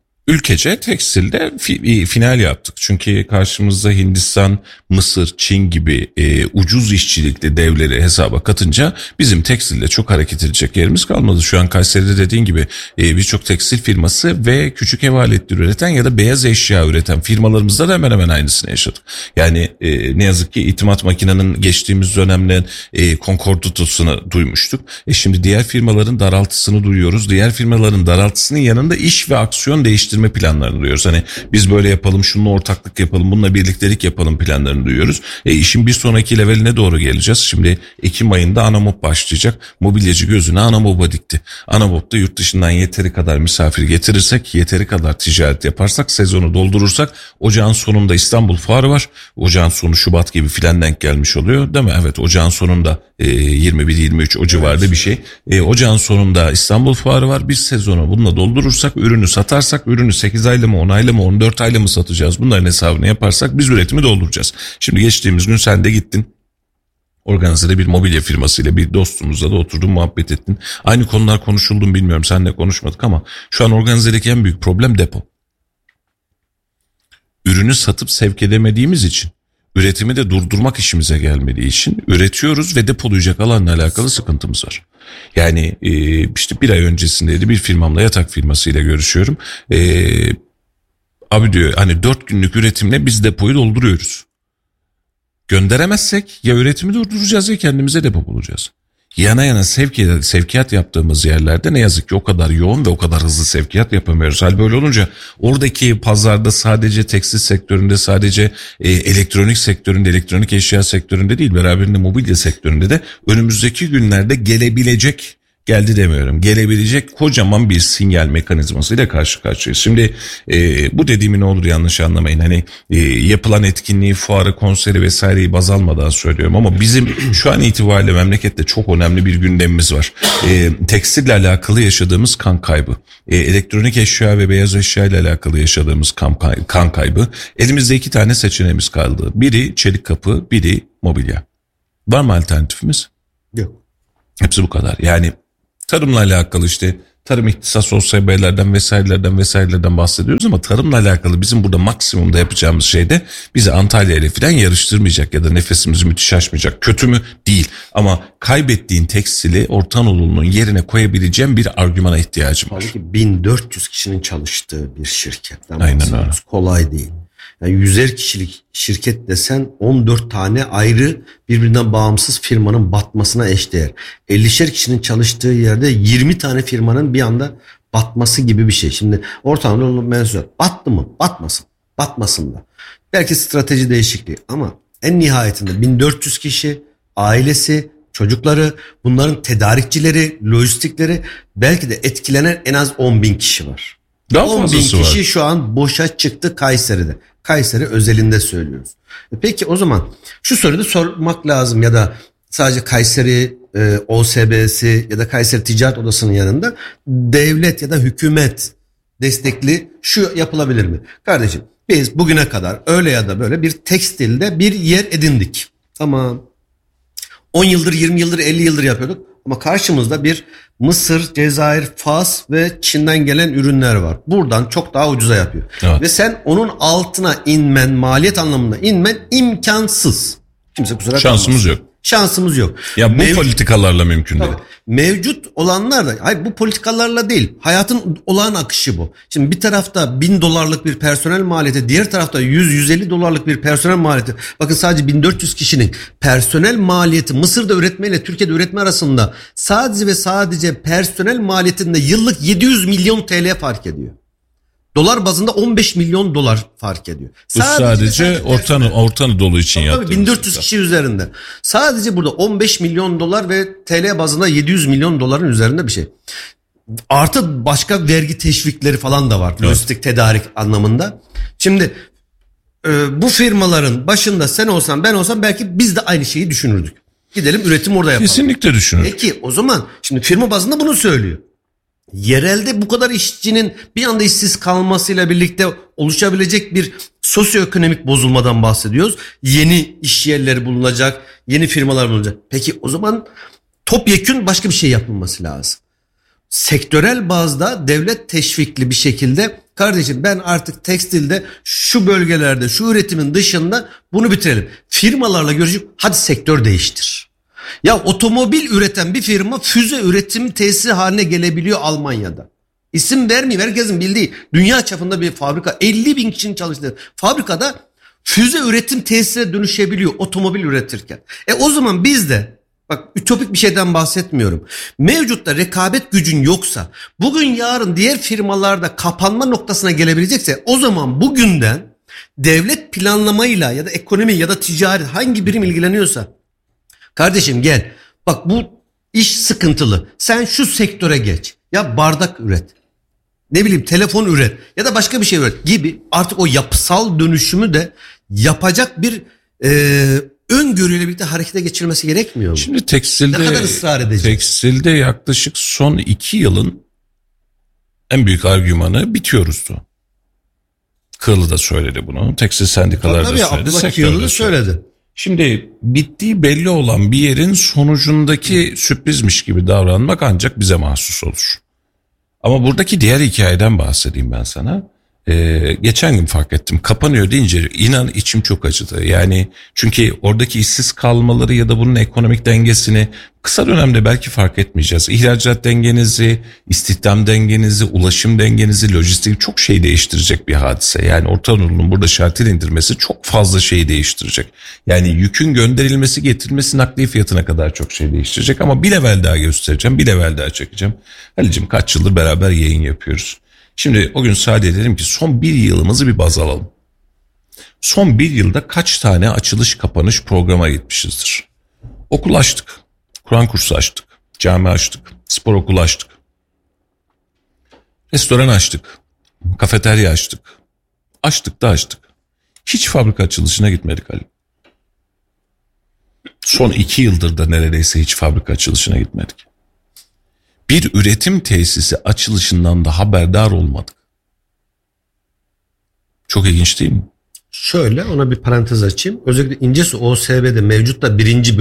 Ülkece tekstilde fi, final yaptık. Çünkü karşımızda Hindistan, Mısır, Çin gibi e, ucuz işçilikli devleri hesaba katınca bizim tekstilde çok hareket edecek yerimiz kalmadı. Şu an Kayseri'de dediğin gibi e, birçok tekstil firması ve küçük ev aletleri üreten ya da beyaz eşya üreten firmalarımızda da hemen hemen aynısını yaşadık. Yani e, ne yazık ki İtimat Makina'nın geçtiğimiz dönemde e, Concordata'sını duymuştuk. E şimdi diğer firmaların daraltısını duyuyoruz. Diğer firmaların daraltısının yanında iş ve aksiyon değiştirme planlarını duyuyoruz. Hani biz böyle yapalım, şununla ortaklık yapalım, bununla birliktelik yapalım planlarını duyuyoruz. E işin bir sonraki leveline doğru geleceğiz. Şimdi Ekim ayında Anamob başlayacak. Mobilyacı gözüne Anamob'a dikti. Anamob'da yurt dışından yeteri kadar misafir getirirsek, yeteri kadar ticaret yaparsak, sezonu doldurursak, ocağın sonunda İstanbul Fuarı var. Ocağın sonu Şubat gibi filan denk gelmiş oluyor değil mi? Evet, ocağın sonunda e, yirmi bir yirmi üç o civarda bir şey. E, ocağın sonunda İstanbul Fuarı var. Bir sezonu bununla doldurursak, ürünü satarsak, ürünü sekiz aylı mı, on aylı mı, on dört aylı mı satacağız? Bunların hesabını yaparsak biz üretimi dolduracağız. Şimdi geçtiğimiz gün sen de gittin. Organize'de bir mobilya firmasıyla bir dostumuzla da oturdun, muhabbet ettin. Aynı konular konuşuldu mu bilmiyorum. Seninle konuşmadık ama şu an Organize'deki en büyük problem depo. Ürünü satıp sevk edemediğimiz için, üretimi de durdurmak işimize gelmediği için üretiyoruz ve depolayacak alanla alakalı sıkıntımız var. Yani e, işte bir ay öncesindeydi, bir firmamla, yatak firmasıyla görüşüyorum. E, abi diyor, hani dört günlük üretimle biz depoyu dolduruyoruz. Gönderemezsek ya üretimi durduracağız ya kendimize depo bulacağız. Yana yana sevkiyat, sevkiyat yaptığımız yerlerde ne yazık ki o kadar yoğun ve o kadar hızlı sevkiyat yapamıyoruz. Hal böyle olunca oradaki pazarda sadece tekstil sektöründe, sadece e, elektronik sektöründe, elektronik eşya sektöründe değil, beraberinde mobilya sektöründe de önümüzdeki günlerde gelebilecek, geldi demiyorum, gelebilecek kocaman bir sinyal mekanizmasıyla karşı karşıyayız. Şimdi e, bu dediğimi ne olur yanlış anlamayın. Hani e, yapılan etkinliği, fuarı, konseri vesaireyi baz almadan söylüyorum ama bizim şu an itibariyle memlekette çok önemli bir gündemimiz var. E, tekstille alakalı yaşadığımız kan kaybı, e, elektronik eşya ve beyaz eşya ile alakalı yaşadığımız kan, kay- kan kaybı. Elimizde iki tane seçeneğimiz kaldı. Biri çelik kapı, biri mobilya. Var mı alternatifimiz? Yok. Hepsi bu kadar. Yani tarımla alakalı işte tarım ihtisas O S B'lerden vesairelerden vesairelerden bahsediyoruz ama tarımla alakalı bizim burada maksimumda yapacağımız şey de bizi Antalya ile falan yarıştırmayacak ya da nefesimizi müthiş aşmayacak. Kötü mü? Değil. Ama kaybettiğin tekstili Orta Anadolu'nun yerine koyabileceğim bir argümana ihtiyacım var. Halbuki bin dört yüz kişinin çalıştığı bir şirketten Aynen bahsediyoruz. öyle. Kolay değil. Yani yüzer kişilik şirket desen on dört tane ayrı birbirinden bağımsız firmanın batmasına eşdeğer. ellişer kişinin çalıştığı yerde yirmi tane firmanın bir anda batması gibi bir şey. Şimdi Orta Anadolu mevzuat battı mı? Batmasın. Batmasın da. Belki strateji değişikliği ama en nihayetinde bin dört yüz kişi, ailesi, çocukları, bunların tedarikçileri, lojistikleri, belki de etkilenen en az on bin kişi var. Daha on bin fazlası kişi var. şu an boşa çıktı Kayseri'de. Kayseri özelinde söylüyoruz. E Peki o zaman şu soruyu da sormak lazım ya da sadece Kayseri e, O S B'si ya da Kayseri Ticaret Odası'nın yanında devlet ya da hükümet destekli şu yapılabilir mi? Kardeşim biz bugüne kadar öyle ya da böyle bir tekstilde bir yer edindik. Tamam. on yıldır, yirmi yıldır, elli yıldır yapıyorduk. Ama karşımızda bir Mısır, Cezayir, Fas ve Çin'den gelen ürünler var. Buradan çok daha ucuza yapıyor. Evet. Ve sen onun altına inmen, maliyet anlamında inmen imkansız. Kimse kusura kalmasın. Şansımız yok. Şansımız yok. Ya bu Mev- politikalarla mümkün değil. Tabii. Mevcut olanlar da, hayır bu politikalarla değil, hayatın olağan akışı bu. Şimdi bir tarafta bin dolarlık bir personel maliyeti, diğer tarafta yüz yüz elli dolarlık bir personel maliyeti. Bakın sadece bin dört yüz kişinin personel maliyeti Mısır'da üretme ile Türkiye'de üretme arasında sadece ve sadece personel maliyetinde yıllık yedi yüz milyon T L fark ediyor. Dolar bazında on beş milyon dolar fark ediyor. Bu sadece, sadece Orta, Orta Anadolu için yaptığımız. bin dört yüz kişi üzerinde. Sadece burada on beş milyon dolar ve T L bazında yedi yüz milyon doların üzerinde bir şey. Artı başka vergi teşvikleri falan da var. Evet. Lojistik tedarik anlamında. Şimdi e, bu firmaların başında sen olsan ben olsam belki biz de aynı şeyi düşünürdük. Gidelim üretim orada yapalım. Kesinlikle düşünürüm. Peki o zaman şimdi firma bazında bunu söylüyor. Yerelde bu kadar işçinin bir anda işsiz kalmasıyla birlikte oluşabilecek bir sosyoekonomik bozulmadan bahsediyoruz. Yeni iş yerleri bulunacak, yeni firmalar bulunacak. Peki o zaman topyekün başka bir şey yapılması lazım. Sektörel bazda devlet teşvikli bir şekilde kardeşim ben artık tekstilde şu bölgelerde şu üretimin dışında bunu bitirelim. Firmalarla görüşüp hadi sektör değiştir. Ya otomobil üreten bir firma füze üretim tesisi haline gelebiliyor Almanya'da. İsim vermeyeyim, herkesin bildiği dünya çapında bir fabrika, elli bin kişinin çalıştığı fabrikada füze üretim tesisine dönüşebiliyor otomobil üretirken. E o zaman biz de, bak ütopik bir şeyden bahsetmiyorum, mevcutta rekabet gücün yoksa, bugün yarın diğer firmalarda kapanma noktasına gelebilecekse, o zaman bugünden devlet planlamayla ya da ekonomi ya da ticaret hangi birim ilgileniyorsa, kardeşim gel bak bu iş sıkıntılı, sen şu sektöre geç, ya bardak üret, ne bileyim telefon üret ya da başka bir şey üret gibi, artık o yapısal dönüşümü de yapacak bir e, öngörüyle birlikte harekete geçirmesi gerekmiyor mu? Şimdi tekstilde, ne kadar ısrar edecek? Tekstilde yaklaşık son iki yılın en büyük argümanı bitiyoruzdu. Kığlı da söyledi bunu. Tekstil sendikaları da söyledi. Sektör de söyledi. Şimdi bittiği belli olan bir yerin sonucundaki sürprizmiş gibi davranmak ancak bize mahsus olur. Ama buradaki diğer hikayeden bahsedeyim ben sana. Ee, geçen gün fark ettim. Kapanıyor deyince inan içim çok acıdı. Yani çünkü oradaki işsiz kalmaları ya da bunun ekonomik dengesini kısa dönemde belki fark etmeyeceğiz. İhracat dengenizi, istihdam dengenizi, ulaşım dengenizi, lojistik çok şey değiştirecek bir hadise. Yani Orta Anadolu'nun burada şartel indirmesi çok fazla şey değiştirecek. Yani yükün gönderilmesi, getirilmesi, nakliye fiyatına kadar çok şey değiştirecek. Ama bir level daha göstereceğim, bir level daha çekeceğim. Halicim kaç yıldır beraber yayın yapıyoruz. Şimdi o gün sadece dedim ki son bir yılımızı bir baz alalım. Son bir yılda kaç tane açılış kapanış programa gitmişizdir? Okul açtık, Kur'an kursu açtık, cami açtık, spor okulu açtık, restoran açtık, kafeterya açtık, açtık da açtık. Hiç fabrika açılışına gitmedik Ali. Son iki yıldır da neredeyse hiç fabrika açılışına gitmedik. Bir üretim tesisi açılışından da haberdar olmadık. Çok ilginç değil mi? Şöyle ona bir parantez açayım. Özellikle İncesu O S B'de mevcut da birinci bö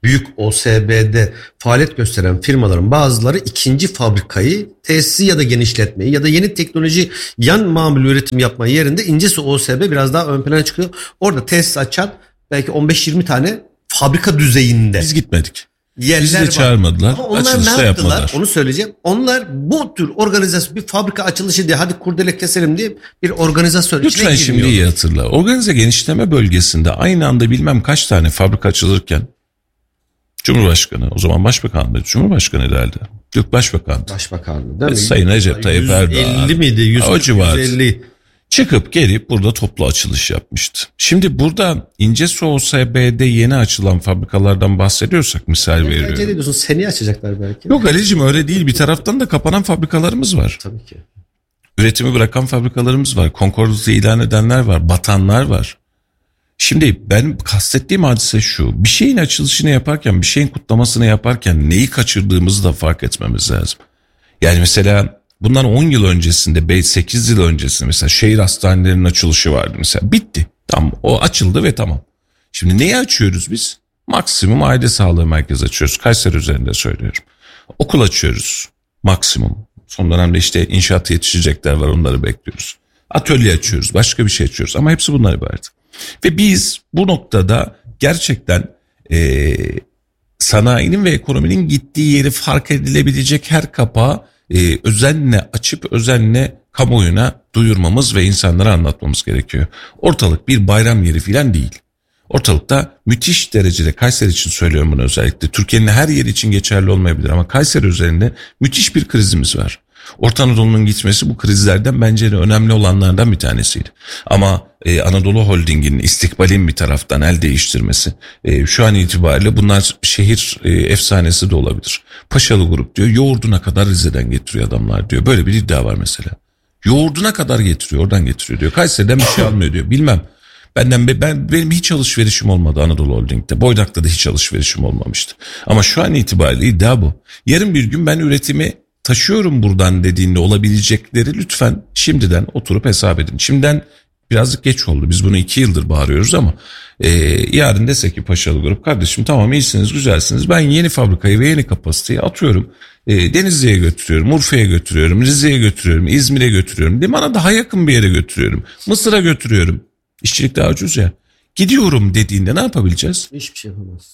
büyük O S B'de faaliyet gösteren firmaların bazıları ikinci fabrikayı tesisi ya da genişletmeyi ya da yeni teknoloji yan mamul üretim yapma yerinde incesi O S B biraz daha ön plana çıkıyor. Orada tesis açan belki on beş yirmi tane fabrika düzeyinde. Biz gitmedik. Yerler Bizi de var. çağırmadılar. Ama onlar Açılışta ne yaptılar? yapmadılar. Onu söyleyeceğim. Onlar bu tür organizasyon, bir fabrika açılışı diye hadi kurdele keselim diye bir organizasyon içine Lütfen şimdi iyi hatırla. Organize genişleme bölgesinde aynı anda bilmem kaç tane fabrika açılırken Cumhurbaşkanı, o zaman Başbakan'dı. Cumhurbaşkanı herhalde. Yok Başbakan'dı. Başbakandı değil mi? Sayın Recep Tayyip Erdoğan. yüz elli miydi? yüz O civar. yüz elli. Çıkıp gelip burada toplu açılış yapmıştı. Şimdi burada İncesu O S B'de yeni açılan fabrikalardan bahsediyorsak misal Ne veriyorum. tercih ediyorsun? Seneye açacaklar belki. Yok Ali'cim öyle değil. Bir taraftan da kapanan fabrikalarımız var. Tabii ki. Üretimi bırakan fabrikalarımız var. Konkordasyayı ilan edenler var. Batanlar var. Şimdi ben kastettiğim hadise şu. Bir şeyin açılışını yaparken, bir şeyin kutlamasını yaparken neyi kaçırdığımızı da fark etmemiz lazım. Yani mesela bundan on yıl öncesinde, sekiz yıl öncesinde mesela şehir hastanelerinin açılışı vardı mesela. Bitti. Tamam, o açıldı ve tamam. Şimdi neyi açıyoruz biz? Maksimum aile sağlığı merkezi açıyoruz. Kayseri üzerinde söylüyorum. Okul açıyoruz. Maksimum. Son dönemde işte inşaat yetişecekler var, onları bekliyoruz. Atölye açıyoruz. Başka bir şey açıyoruz. Ama hepsi bunlar ibaret. Ve biz bu noktada gerçekten e, sanayinin ve ekonominin gittiği yeri fark edilebilecek her kapağı e, özenle açıp özenle kamuoyuna duyurmamız ve insanlara anlatmamız gerekiyor. Ortalık bir bayram yeri falan değil. Ortalıkta müthiş derecede, Kayseri için söylüyorum bunu özellikle, Türkiye'nin her yeri için geçerli olmayabilir ama Kayseri üzerinde müthiş bir krizimiz var. Orta Anadolu'nun gitmesi bu krizlerden bence de önemli olanlardan bir tanesiydi. Ama e, Anadolu Holding'in istikbalin bir taraftan el değiştirmesi, e, şu an itibariyle bunlar şehir e, efsanesi de olabilir. Paşalı Grup diyor, yoğurduna kadar Rize'den getiriyor adamlar diyor. Böyle bir iddia var mesela. Yoğurduna kadar getiriyor, oradan getiriyor diyor. Kayseri'den bir şey almıyor diyor. Bilmem. Benden ben benim hiç alışverişim olmadı Anadolu Holding'de. Boydak'ta da hiç alışverişim olmamıştı. Ama şu an itibariyle iddia bu. Yarın bir gün ben üretimi taşıyorum buradan dediğinde olabilecekleri lütfen şimdiden oturup hesap edin. Şimdiden birazcık geç oldu. Biz bunu iki yıldır bağırıyoruz ama e, yarın dese ki Paşalı Grup, kardeşim tamam iyisiniz güzelsiniz, ben yeni fabrikayı ve yeni kapasiteyi atıyorum. E, Denizli'ye götürüyorum, Urfa'ya götürüyorum, Rize'ye götürüyorum, İzmir'e götürüyorum. Limana daha yakın bir yere götürüyorum. Mısır'a götürüyorum. İşçilik daha ucuz ya. Gidiyorum dediğinde ne yapabileceğiz? Hiçbir şey yapamaz.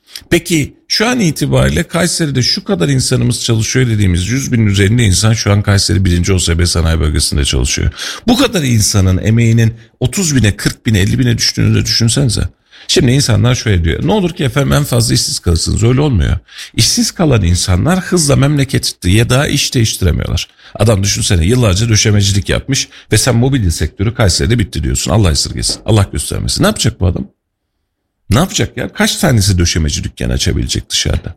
Peki şu an itibariyle Kayseri'de şu kadar insanımız çalışıyor dediğimiz yüz binin üzerinde insan şu an Kayseri birinci O S B sanayi bölgesinde çalışıyor. Bu kadar insanın emeğinin otuz bine, kırk bine, elli bine düştüğünü de düşünsenize. Şimdi insanlar şöyle diyor. Ne olur ki efendim en fazla işsiz kalırsınız. Öyle olmuyor. İşsiz kalan insanlar hızla memleketi ya da iş değiştiremiyorlar. Adam düşünsene yıllarca döşemecilik yapmış ve sen mobilya sektörü Kayseri'de bitti diyorsun. Allah esirgesin. Allah göstermesin. Ne yapacak bu adam? Ne yapacak ya? Kaç tanesi döşemeci dükkanı açabilecek dışarıda?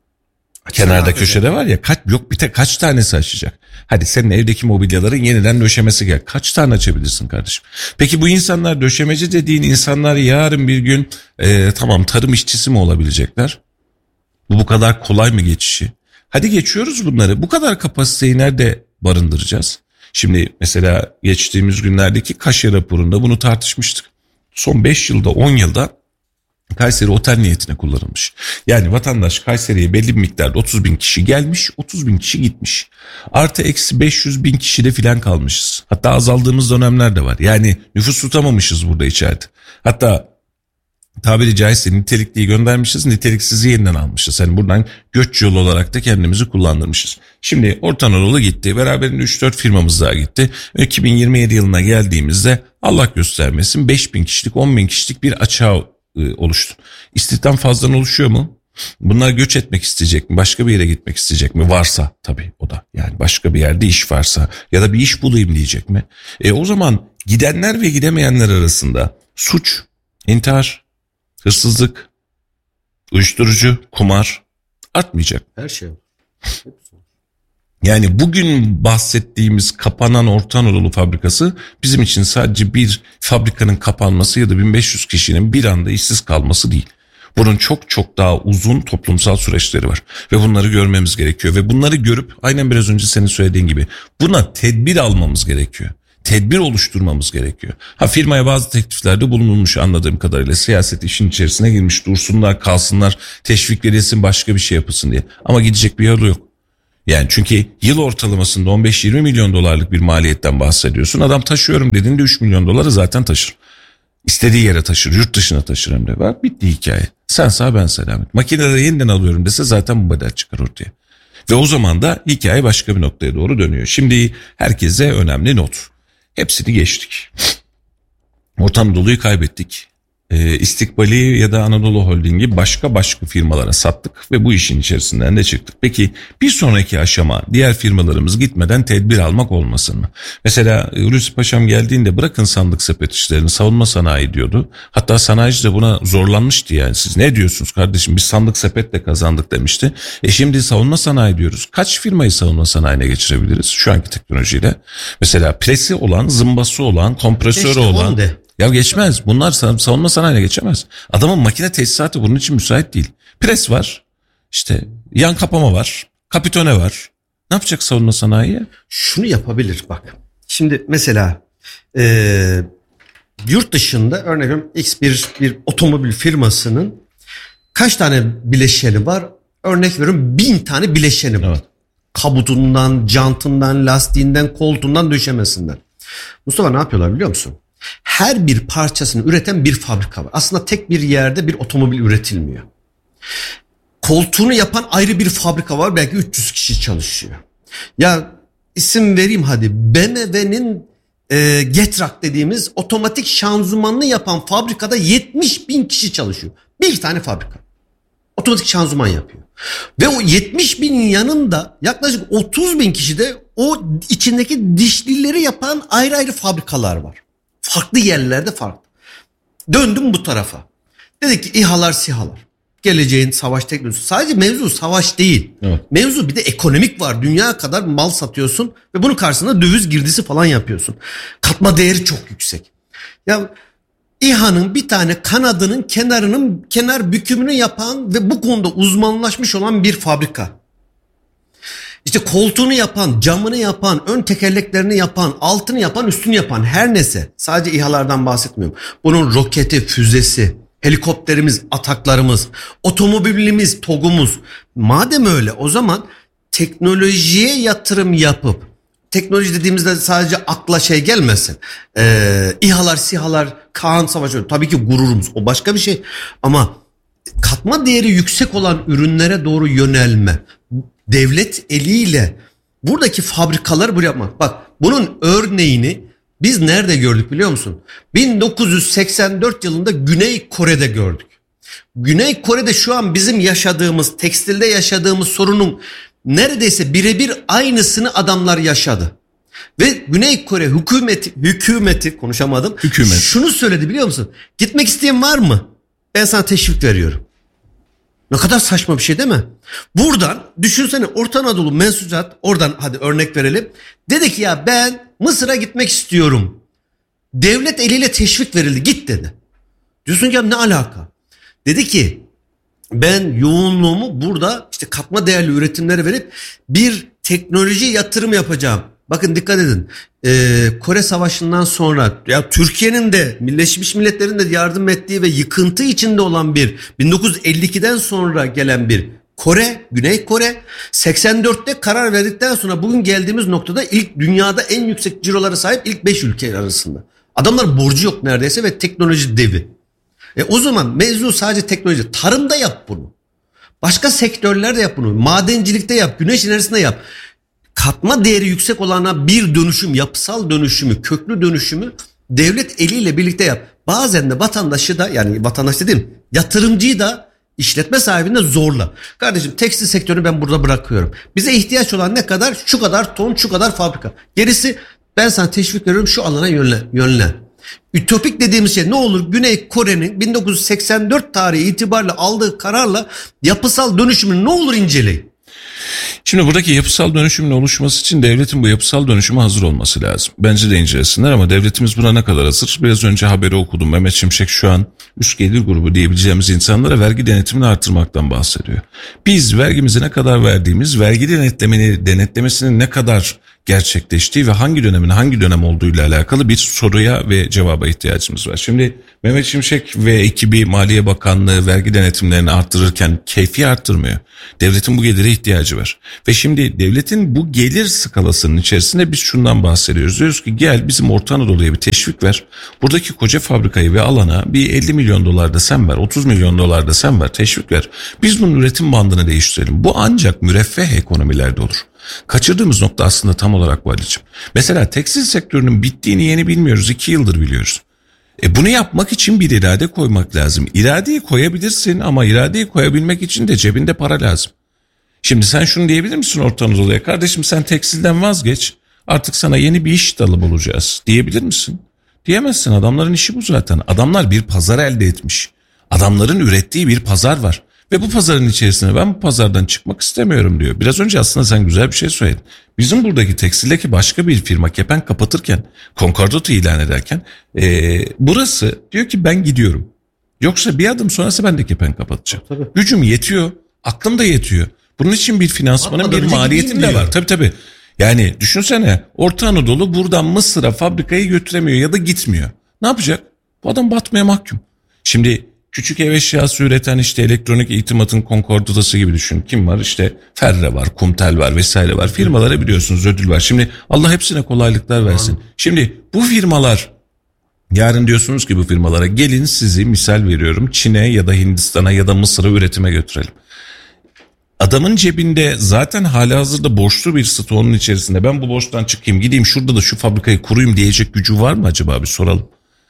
Kenarda köşede var ya, kaç, yok bir tek kaç tanesi açacak? Hadi senin evdeki mobilyaların yeniden döşemesi gel. Kaç tane açabilirsin kardeşim? Peki bu insanlar, döşemeci dediğin insanlar yarın bir gün e, tamam tarım işçisi mi olabilecekler? Bu bu kadar kolay mı geçişi? Hadi geçiyoruz bunları. Bu kadar kapasiteyi nerede barındıracağız? Şimdi mesela geçtiğimiz günlerdeki Kaşe raporunda bunu tartışmıştık. Son beş yılda on yılda Kayseri otel niyetine kullanılmış. Yani vatandaş Kayseri'ye belli bir miktarda otuz bin kişi gelmiş, otuz bin kişi gitmiş. Artı eksi beş yüz bin kişide filan kalmışız. Hatta azaldığımız dönemler de var. Yani nüfus tutamamışız burada içeride. Hatta tabiri caizse nitelikliyi göndermişiz, niteliksizi yeniden almışız. Yani buradan göç yolu olarak da kendimizi kullandırmışız. Şimdi Orta Anadolu gitti. Beraberinde üç dört firmamız daha gitti. iki bin yirmi yedi yılına geldiğimizde Allah göstermesin beş bin kişilik, on bin kişilik bir açığa oluştu. İstihdam fazladan oluşuyor mu? Bunlar göç etmek isteyecek mi? Başka bir yere gitmek isteyecek mi? Varsa tabii o da. Yani başka bir yerde iş varsa ya da bir iş bulayım diyecek mi? E o zaman gidenler ve gidemeyenler arasında suç, intihar, hırsızlık, uyuşturucu, kumar artmayacak. Her şey. Yani bugün bahsettiğimiz kapanan Orta Anadolu fabrikası bizim için sadece bir fabrikanın kapanması ya da bin beş yüz kişinin bir anda işsiz kalması değil. Bunun çok çok daha uzun toplumsal süreçleri var ve bunları görmemiz gerekiyor ve bunları görüp aynen biraz önce senin söylediğin gibi buna tedbir almamız gerekiyor. Tedbir oluşturmamız gerekiyor. Ha, firmaya bazı tekliflerde bulunulmuş anladığım kadarıyla, siyaset işin içerisine girmiş, dursunlar kalsınlar, teşvik verilsin, başka bir şey yapılsın diye. Ama gidecek bir yolu yok. Yani çünkü yıl ortalamasında on beş yirmi milyon dolarlık bir maliyetten bahsediyorsun. Adam taşıyorum dediğinde üç milyon doları zaten taşır. İstediği yere taşır, yurt dışına taşır hem de. Bak, bitti hikaye. Sen sağ ben selamet. Makineleri yeniden alıyorum dese zaten bu bedel çıkar ortaya. Ve o zaman da hikaye başka bir noktaya doğru dönüyor. Şimdi herkese önemli not. Hepsini geçtik. Orta Anadolu'yu kaybettik. Ee, İstikbali ya da Anadolu Holding'i başka başka firmalara sattık ve bu işin içerisinden de çıktık. Peki bir sonraki aşama diğer firmalarımız gitmeden tedbir almak olmasın mı? Mesela Hulusi Paşam geldiğinde bırakın sandık sepet işlerini, savunma sanayi diyordu. Hatta sanayici de buna zorlanmıştı yani. Siz ne diyorsunuz kardeşim, biz sandık sepetle kazandık demişti. E şimdi savunma sanayi diyoruz. Kaç firmayı savunma sanayine geçirebiliriz şu anki teknolojiyle? Mesela presi olan, zımbası olan, kompresörü İşte olan... de. Ya geçmez. Bunlar savunma sanayine geçemez. Adamın makine tesisatı bunun için müsait değil. Pres var. İşte yan kapama var. Kapitone var. Ne yapacak savunma sanayiye? Şunu yapabilir bak. Şimdi mesela e, yurt dışında örnek veriyorum X bir, bir otomobil firmasının kaç tane bileşeni var? Örnek veriyorum bin tane bileşeni var. Evet. Kabutundan, jantından, lastiğinden, koltuğundan, döşemesinden. Mustafa ne yapıyorlar biliyor musun? Her bir parçasını üreten bir fabrika var. Aslında tek bir yerde bir otomobil üretilmiyor. Koltuğunu yapan ayrı bir fabrika var. Belki üç yüz kişi çalışıyor. Ya isim vereyim hadi. B M W'nin e, Getrack dediğimiz otomatik şanzımanını yapan fabrikada yetmiş bin kişi çalışıyor. Bir tane fabrika. Otomatik şanzıman yapıyor. Ve o yetmiş binin yanında yaklaşık otuz bin kişi de o içindeki dişlileri yapan ayrı ayrı fabrikalar var. Farklı yerlerde farklı. Döndüm bu tarafa. Dedik ki İHA'lar SİHA'lar. Geleceğin savaş teknolojisi. Sadece mevzu savaş değil. Evet. Mevzu bir de ekonomik var. Dünya kadar mal satıyorsun ve bunun karşısında döviz girdisi falan yapıyorsun. Katma değeri çok yüksek. Ya İHA'nın bir tane kanadının kenarının kenar bükümünü yapan ve bu konuda uzmanlaşmış olan bir fabrika. İşte koltuğunu yapan, camını yapan, ön tekerleklerini yapan, altını yapan, üstünü yapan her neyse. Sadece İHA'lardan bahsetmiyorum. Bunun roketi, füzesi, helikopterimiz, ataklarımız, otomobilimiz, TOG'umuz. Madem öyle o zaman teknolojiye yatırım yapıp, teknoloji dediğimizde sadece akla şey gelmesin. Ee, İHA'lar, SİHA'lar, Kaan Savaşı tabii ki gururumuz, o başka bir şey. Ama katma değeri yüksek olan ürünlere doğru yönelme, devlet eliyle buradaki fabrikaları buraya yapmak. Bak bunun örneğini biz nerede gördük biliyor musun? bin dokuz yüz seksen dört yılında Güney Kore'de gördük. Güney Kore'de şu an bizim yaşadığımız, tekstilde yaşadığımız sorunun neredeyse birebir aynısını adamlar yaşadı. Ve Güney Kore hükümeti, hükümeti konuşamadım. Hükümet. Şunu söyledi biliyor musun? Gitmek isteyen var mı? Ben sana teşvik veriyorum. Ne kadar saçma bir şey değil mi? Buradan düşünsene Orta Anadolu mensucat, oradan hadi örnek verelim. Dedi ki ya ben Mısır'a gitmek istiyorum. Devlet eliyle teşvik verildi, git dedi. Diyorsun ki ya ne alaka? Dedi ki ben yoğunluğumu burada işte katma değerli üretimlere verip bir teknoloji yatırım yapacağım. Bakın dikkat edin. Ee, Kore Savaşı'ndan sonra ya Türkiye'nin de Birleşmiş Milletler'in de yardım ettiği ve yıkıntı içinde olan bir bin dokuz yüz elli ikiden sonra gelen bir Kore, Güney Kore seksen dörtte karar verdikten sonra bugün geldiğimiz noktada ilk dünyada en yüksek cirolara sahip ilk beş ülke arasında. Adamlar borcu yok neredeyse ve teknoloji devi. E o zaman mevzu sadece teknoloji. Tarımda yap bunu. Başka sektörlerde yap bunu. Madencilikte yap, güneş enerjisinde yap. Katma değeri yüksek olana bir dönüşüm, yapısal dönüşümü, köklü dönüşümü devlet eliyle birlikte yap. Bazen de vatandaşı da yani vatandaş dediğim yatırımcıyı da işletme sahibini de zorla. Kardeşim tekstil sektörünü ben burada bırakıyorum. Bize ihtiyaç olan ne kadar? Şu kadar ton, şu kadar fabrika. Gerisi ben sana teşvik veriyorum şu alana yönlen. yönlen. Ütopik dediğimiz şey ne olur? Güney Kore'nin bin dokuz yüz seksen dört tarihi itibariyle aldığı kararla yapısal dönüşümünü ne olur inceleyin. Şimdi buradaki yapısal dönüşümün oluşması için devletin bu yapısal dönüşüme hazır olması lazım. Bence de incelesinler ama devletimiz buna ne kadar hazır? Biraz önce haberi okudum. Mehmet Şimşek şu an üst gelir grubu diyebileceğimiz insanlara vergi denetimini artırmaktan bahsediyor. Biz vergimizi ne kadar verdiğimiz, vergi denetlemeni, denetlemesinin ne kadar gerçekleştiği ve hangi dönemin hangi dönem olduğuyla alakalı bir soruya ve cevaba ihtiyacımız var. Şimdi Mehmet Şimşek ve ekibi Maliye Bakanlığı vergi denetimlerini arttırırken keyfi arttırmıyor. Devletin bu gelire ihtiyacı var. Ve şimdi devletin bu gelir skalasının içerisinde biz şundan bahsediyoruz. Diyoruz ki gel bizim Orta Anadolu'ya bir teşvik ver. Buradaki koca fabrikayı ve alana bir elli milyon dolar da sen ver, otuz milyon dolar da sen ver, teşvik ver. Biz bunun üretim bandını değiştirelim. Bu ancak müreffeh ekonomilerde olur. Kaçırdığımız nokta aslında tam olarak bu Ali'cim. Mesela tekstil sektörünün bittiğini yeni bilmiyoruz. iki yıldır biliyoruz. E bunu yapmak için bir irade koymak lazım. İradeyi koyabilirsin ama iradeyi koyabilmek için de cebinde para lazım. Şimdi sen şunu diyebilir misin Orta Anadolu'ya? Kardeşim sen tekstilden vazgeç. Artık sana yeni bir iş dalı bulacağız diyebilir misin? Diyemezsin. Adamların işi bu zaten. Adamlar bir pazar elde etmiş. Adamların ürettiği bir pazar var. Ve bu pazarın içerisine ben bu pazardan çıkmak istemiyorum diyor. Biraz önce aslında sen güzel bir şey söyledin. Bizim buradaki tekstildeki başka bir firma kepenk kapatırken, konkordato ilan ederken ee, burası diyor ki ben gidiyorum. Yoksa bir adım sonrası ben de kepenk kapatacağım. Tabii. Gücüm yetiyor, aklım da yetiyor. Bunun için bir finansmanın Atmadan bir maliyetim de var. Tabii tabii. Yani düşünsene Orta Anadolu buradan Mısır'a fabrikayı götüremiyor ya da gitmiyor. Ne yapacak? Bu adam batmaya mahkum. Şimdi küçük ev eşyası üreten işte elektronik itimatın konkordatası gibi düşün. Kim var? İşte Ferre var, Kumtel var vesaire var. Firmalara biliyorsunuz ödül var. Şimdi Allah hepsine kolaylıklar versin. Şimdi bu firmalar yarın diyorsunuz ki bu firmalara gelin sizi misal veriyorum Çin'e ya da Hindistan'a ya da Mısır'a üretime götürelim. Adamın cebinde zaten halihazırda borçlu bir stoğunun içerisinde ben bu borçtan çıkayım gideyim şurada da şu fabrikayı kurayım diyecek gücü var mı acaba bir soralım.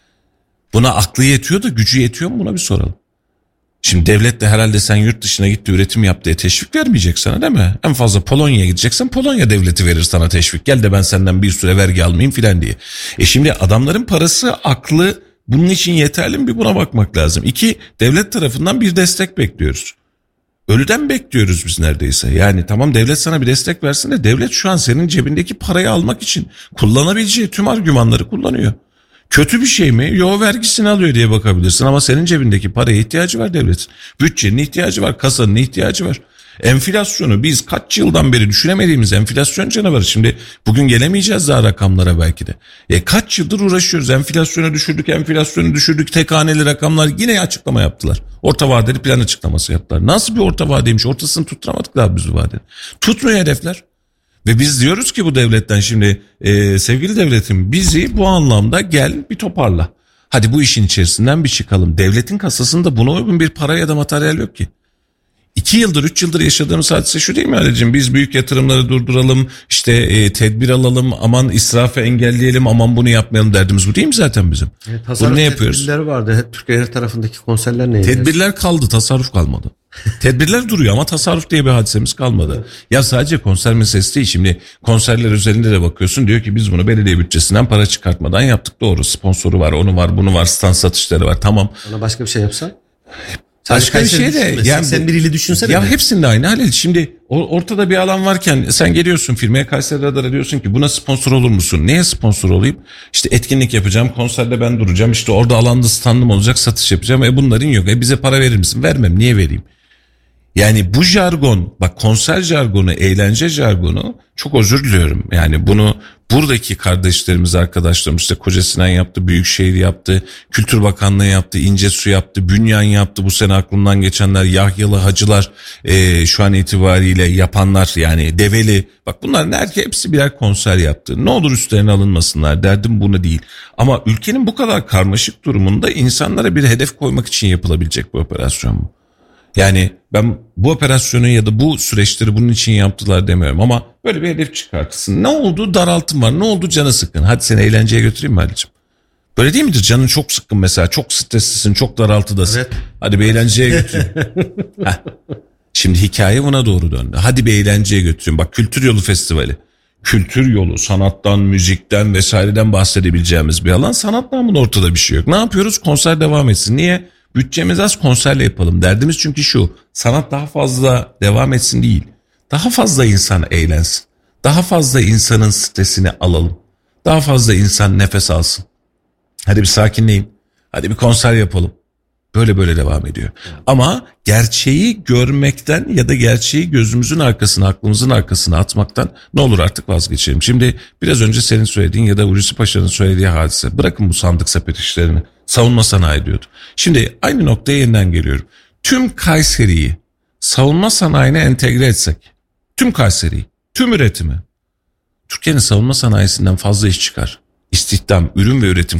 Buna aklı yetiyor da gücü yetiyor mu buna bir soralım. Şimdi devlet de herhalde sen yurt dışına gitti üretim yap diye teşvik vermeyecek sana değil mi? En fazla Polonya'ya gideceksen Polonya devleti verir sana teşvik. Gel de ben senden bir süre vergi almayayım filan diye. E şimdi adamların parası aklı bunun için yeterli mi bir buna bakmak lazım. İki devlet tarafından bir destek bekliyoruz. Ölüden bekliyoruz biz neredeyse. Yani tamam devlet sana bir destek versin de devlet şu an senin cebindeki parayı almak için kullanabileceği tüm argümanları kullanıyor. Kötü bir şey mi? Yo vergisini alıyor diye bakabilirsin ama senin cebindeki paraya ihtiyacı var devletin. Bütçenin ihtiyacı var, kasanın ihtiyacı var. Enflasyonu biz kaç yıldan beri düşünemediğimiz enflasyon canavarı. Şimdi bugün gelemeyeceğiz daha rakamlara belki de. E kaç yıldır uğraşıyoruz. Enflasyonu düşürdük, enflasyonu düşürdük. Tek haneli rakamlar yine açıklama yaptılar. Orta vadeli plan açıklaması yaptılar. Nasıl bir orta vadeymiş? Ortasını tutturamadık daha biz bu vadeli. Tutmuyor hedefler. Ve biz diyoruz ki bu devletten şimdi e, sevgili devletim bizi bu anlamda gel bir toparla. Hadi bu işin içerisinden bir çıkalım. Devletin kasasında buna uygun bir para ya da materyal yok ki. İki yıldır, üç yıldır yaşadığımız hadise şu değil mi Ali'cim? Biz büyük yatırımları durduralım, işte e, tedbir alalım, aman israfı engelleyelim, aman bunu yapmayalım derdimiz bu değil mi zaten bizim? Evet, bunu ne yapıyoruz? Tedbirler vardı. Hep Türkiye her tarafındaki konserler neydi? Tedbirler kaldı, tasarruf kalmadı. Tedbirler duruyor ama tasarruf diye bir hadisemiz kalmadı. Ya sadece konser meselesi değil. Şimdi konserler özelinde de bakıyorsun diyor ki biz bunu belediye bütçesinden para çıkartmadan yaptık. Doğru, sponsoru var, onu var, bunu var, stand satışları var, tamam. Ona başka bir şey yapsan? Başka bir şey de yani sen biriyle düşünsene. Ya hepsinde aynı Halil. Şimdi ortada bir alan varken sen geliyorsun firmaya Kayseri Radar'a diyorsun ki buna sponsor olur musun? Neye sponsor olayım? İşte etkinlik yapacağım, konserde ben duracağım. İşte orada alanda standım olacak, satış yapacağım. E bunların yok. E bize para verir misin? Vermem. Niye vereyim? Yani bu jargon, bak konser jargonu, eğlence jargonu çok özür diliyorum. Yani bunu buradaki kardeşlerimiz, arkadaşlarımız işte Koca Sinan yaptı, Büyükşehir yaptı, Kültür Bakanlığı yaptı, İncesu yaptı, Bünyan yaptı. Bu sene aklımdan geçenler Yahyalı Hacılar e, şu an itibariyle yapanlar yani Develi. Bak bunların erkeği hepsi birer konser yaptı. Ne olur üstlerine alınmasınlar, derdim bunu değil. Ama ülkenin bu kadar karmaşık durumunda insanlara bir hedef koymak için yapılabilecek bir operasyon bu. Yani ben bu operasyonu ya da bu süreçleri bunun için yaptılar demiyorum ama böyle bir hedef çıkartırsın. Ne oldu? Daraltım var. Ne oldu? Canı sıkkın. Hadi seni eğlenceye götüreyim mi Ali'cim? Böyle değil midir? Canın çok sıkkın mesela. Çok streslisin. Çok daraltıdasın. Evet. Hadi bir eğlenceye götüreyim. Şimdi hikaye buna doğru döndü. Hadi bir eğlenceye götüreyim. Bak Kültür Yolu Festivali. Kültür yolu, sanattan, müzikten vesaireden bahsedebileceğimiz bir alan. Sanat namında ortada bir şey yok. Ne yapıyoruz? Konser devam etsin. Niye? Bütçemiz az, konserle yapalım. Derdimiz çünkü şu, sanat daha fazla devam etsin değil. Daha fazla insan eğlensin. Daha fazla insanın stresini alalım. Daha fazla insan nefes alsın. Hadi bir sakinleyin. Hadi bir konser yapalım. Böyle böyle devam ediyor. Ama gerçeği görmekten ya da gerçeği gözümüzün arkasına, aklımızın arkasına atmaktan ne olur artık vazgeçelim. Şimdi biraz önce senin söylediğin ya da Hulusi Paşa'nın söylediği hadise. Bırakın bu sandık sepet işlerini. Savunma sanayi diyordu. Şimdi aynı noktaya yeniden geliyorum. Tüm Kayseri'yi savunma sanayine entegre etsek, tüm Kayseri'yi, tüm üretimi, Türkiye'nin savunma sanayisinden fazla iş çıkar. İstihdam, ürün ve üretim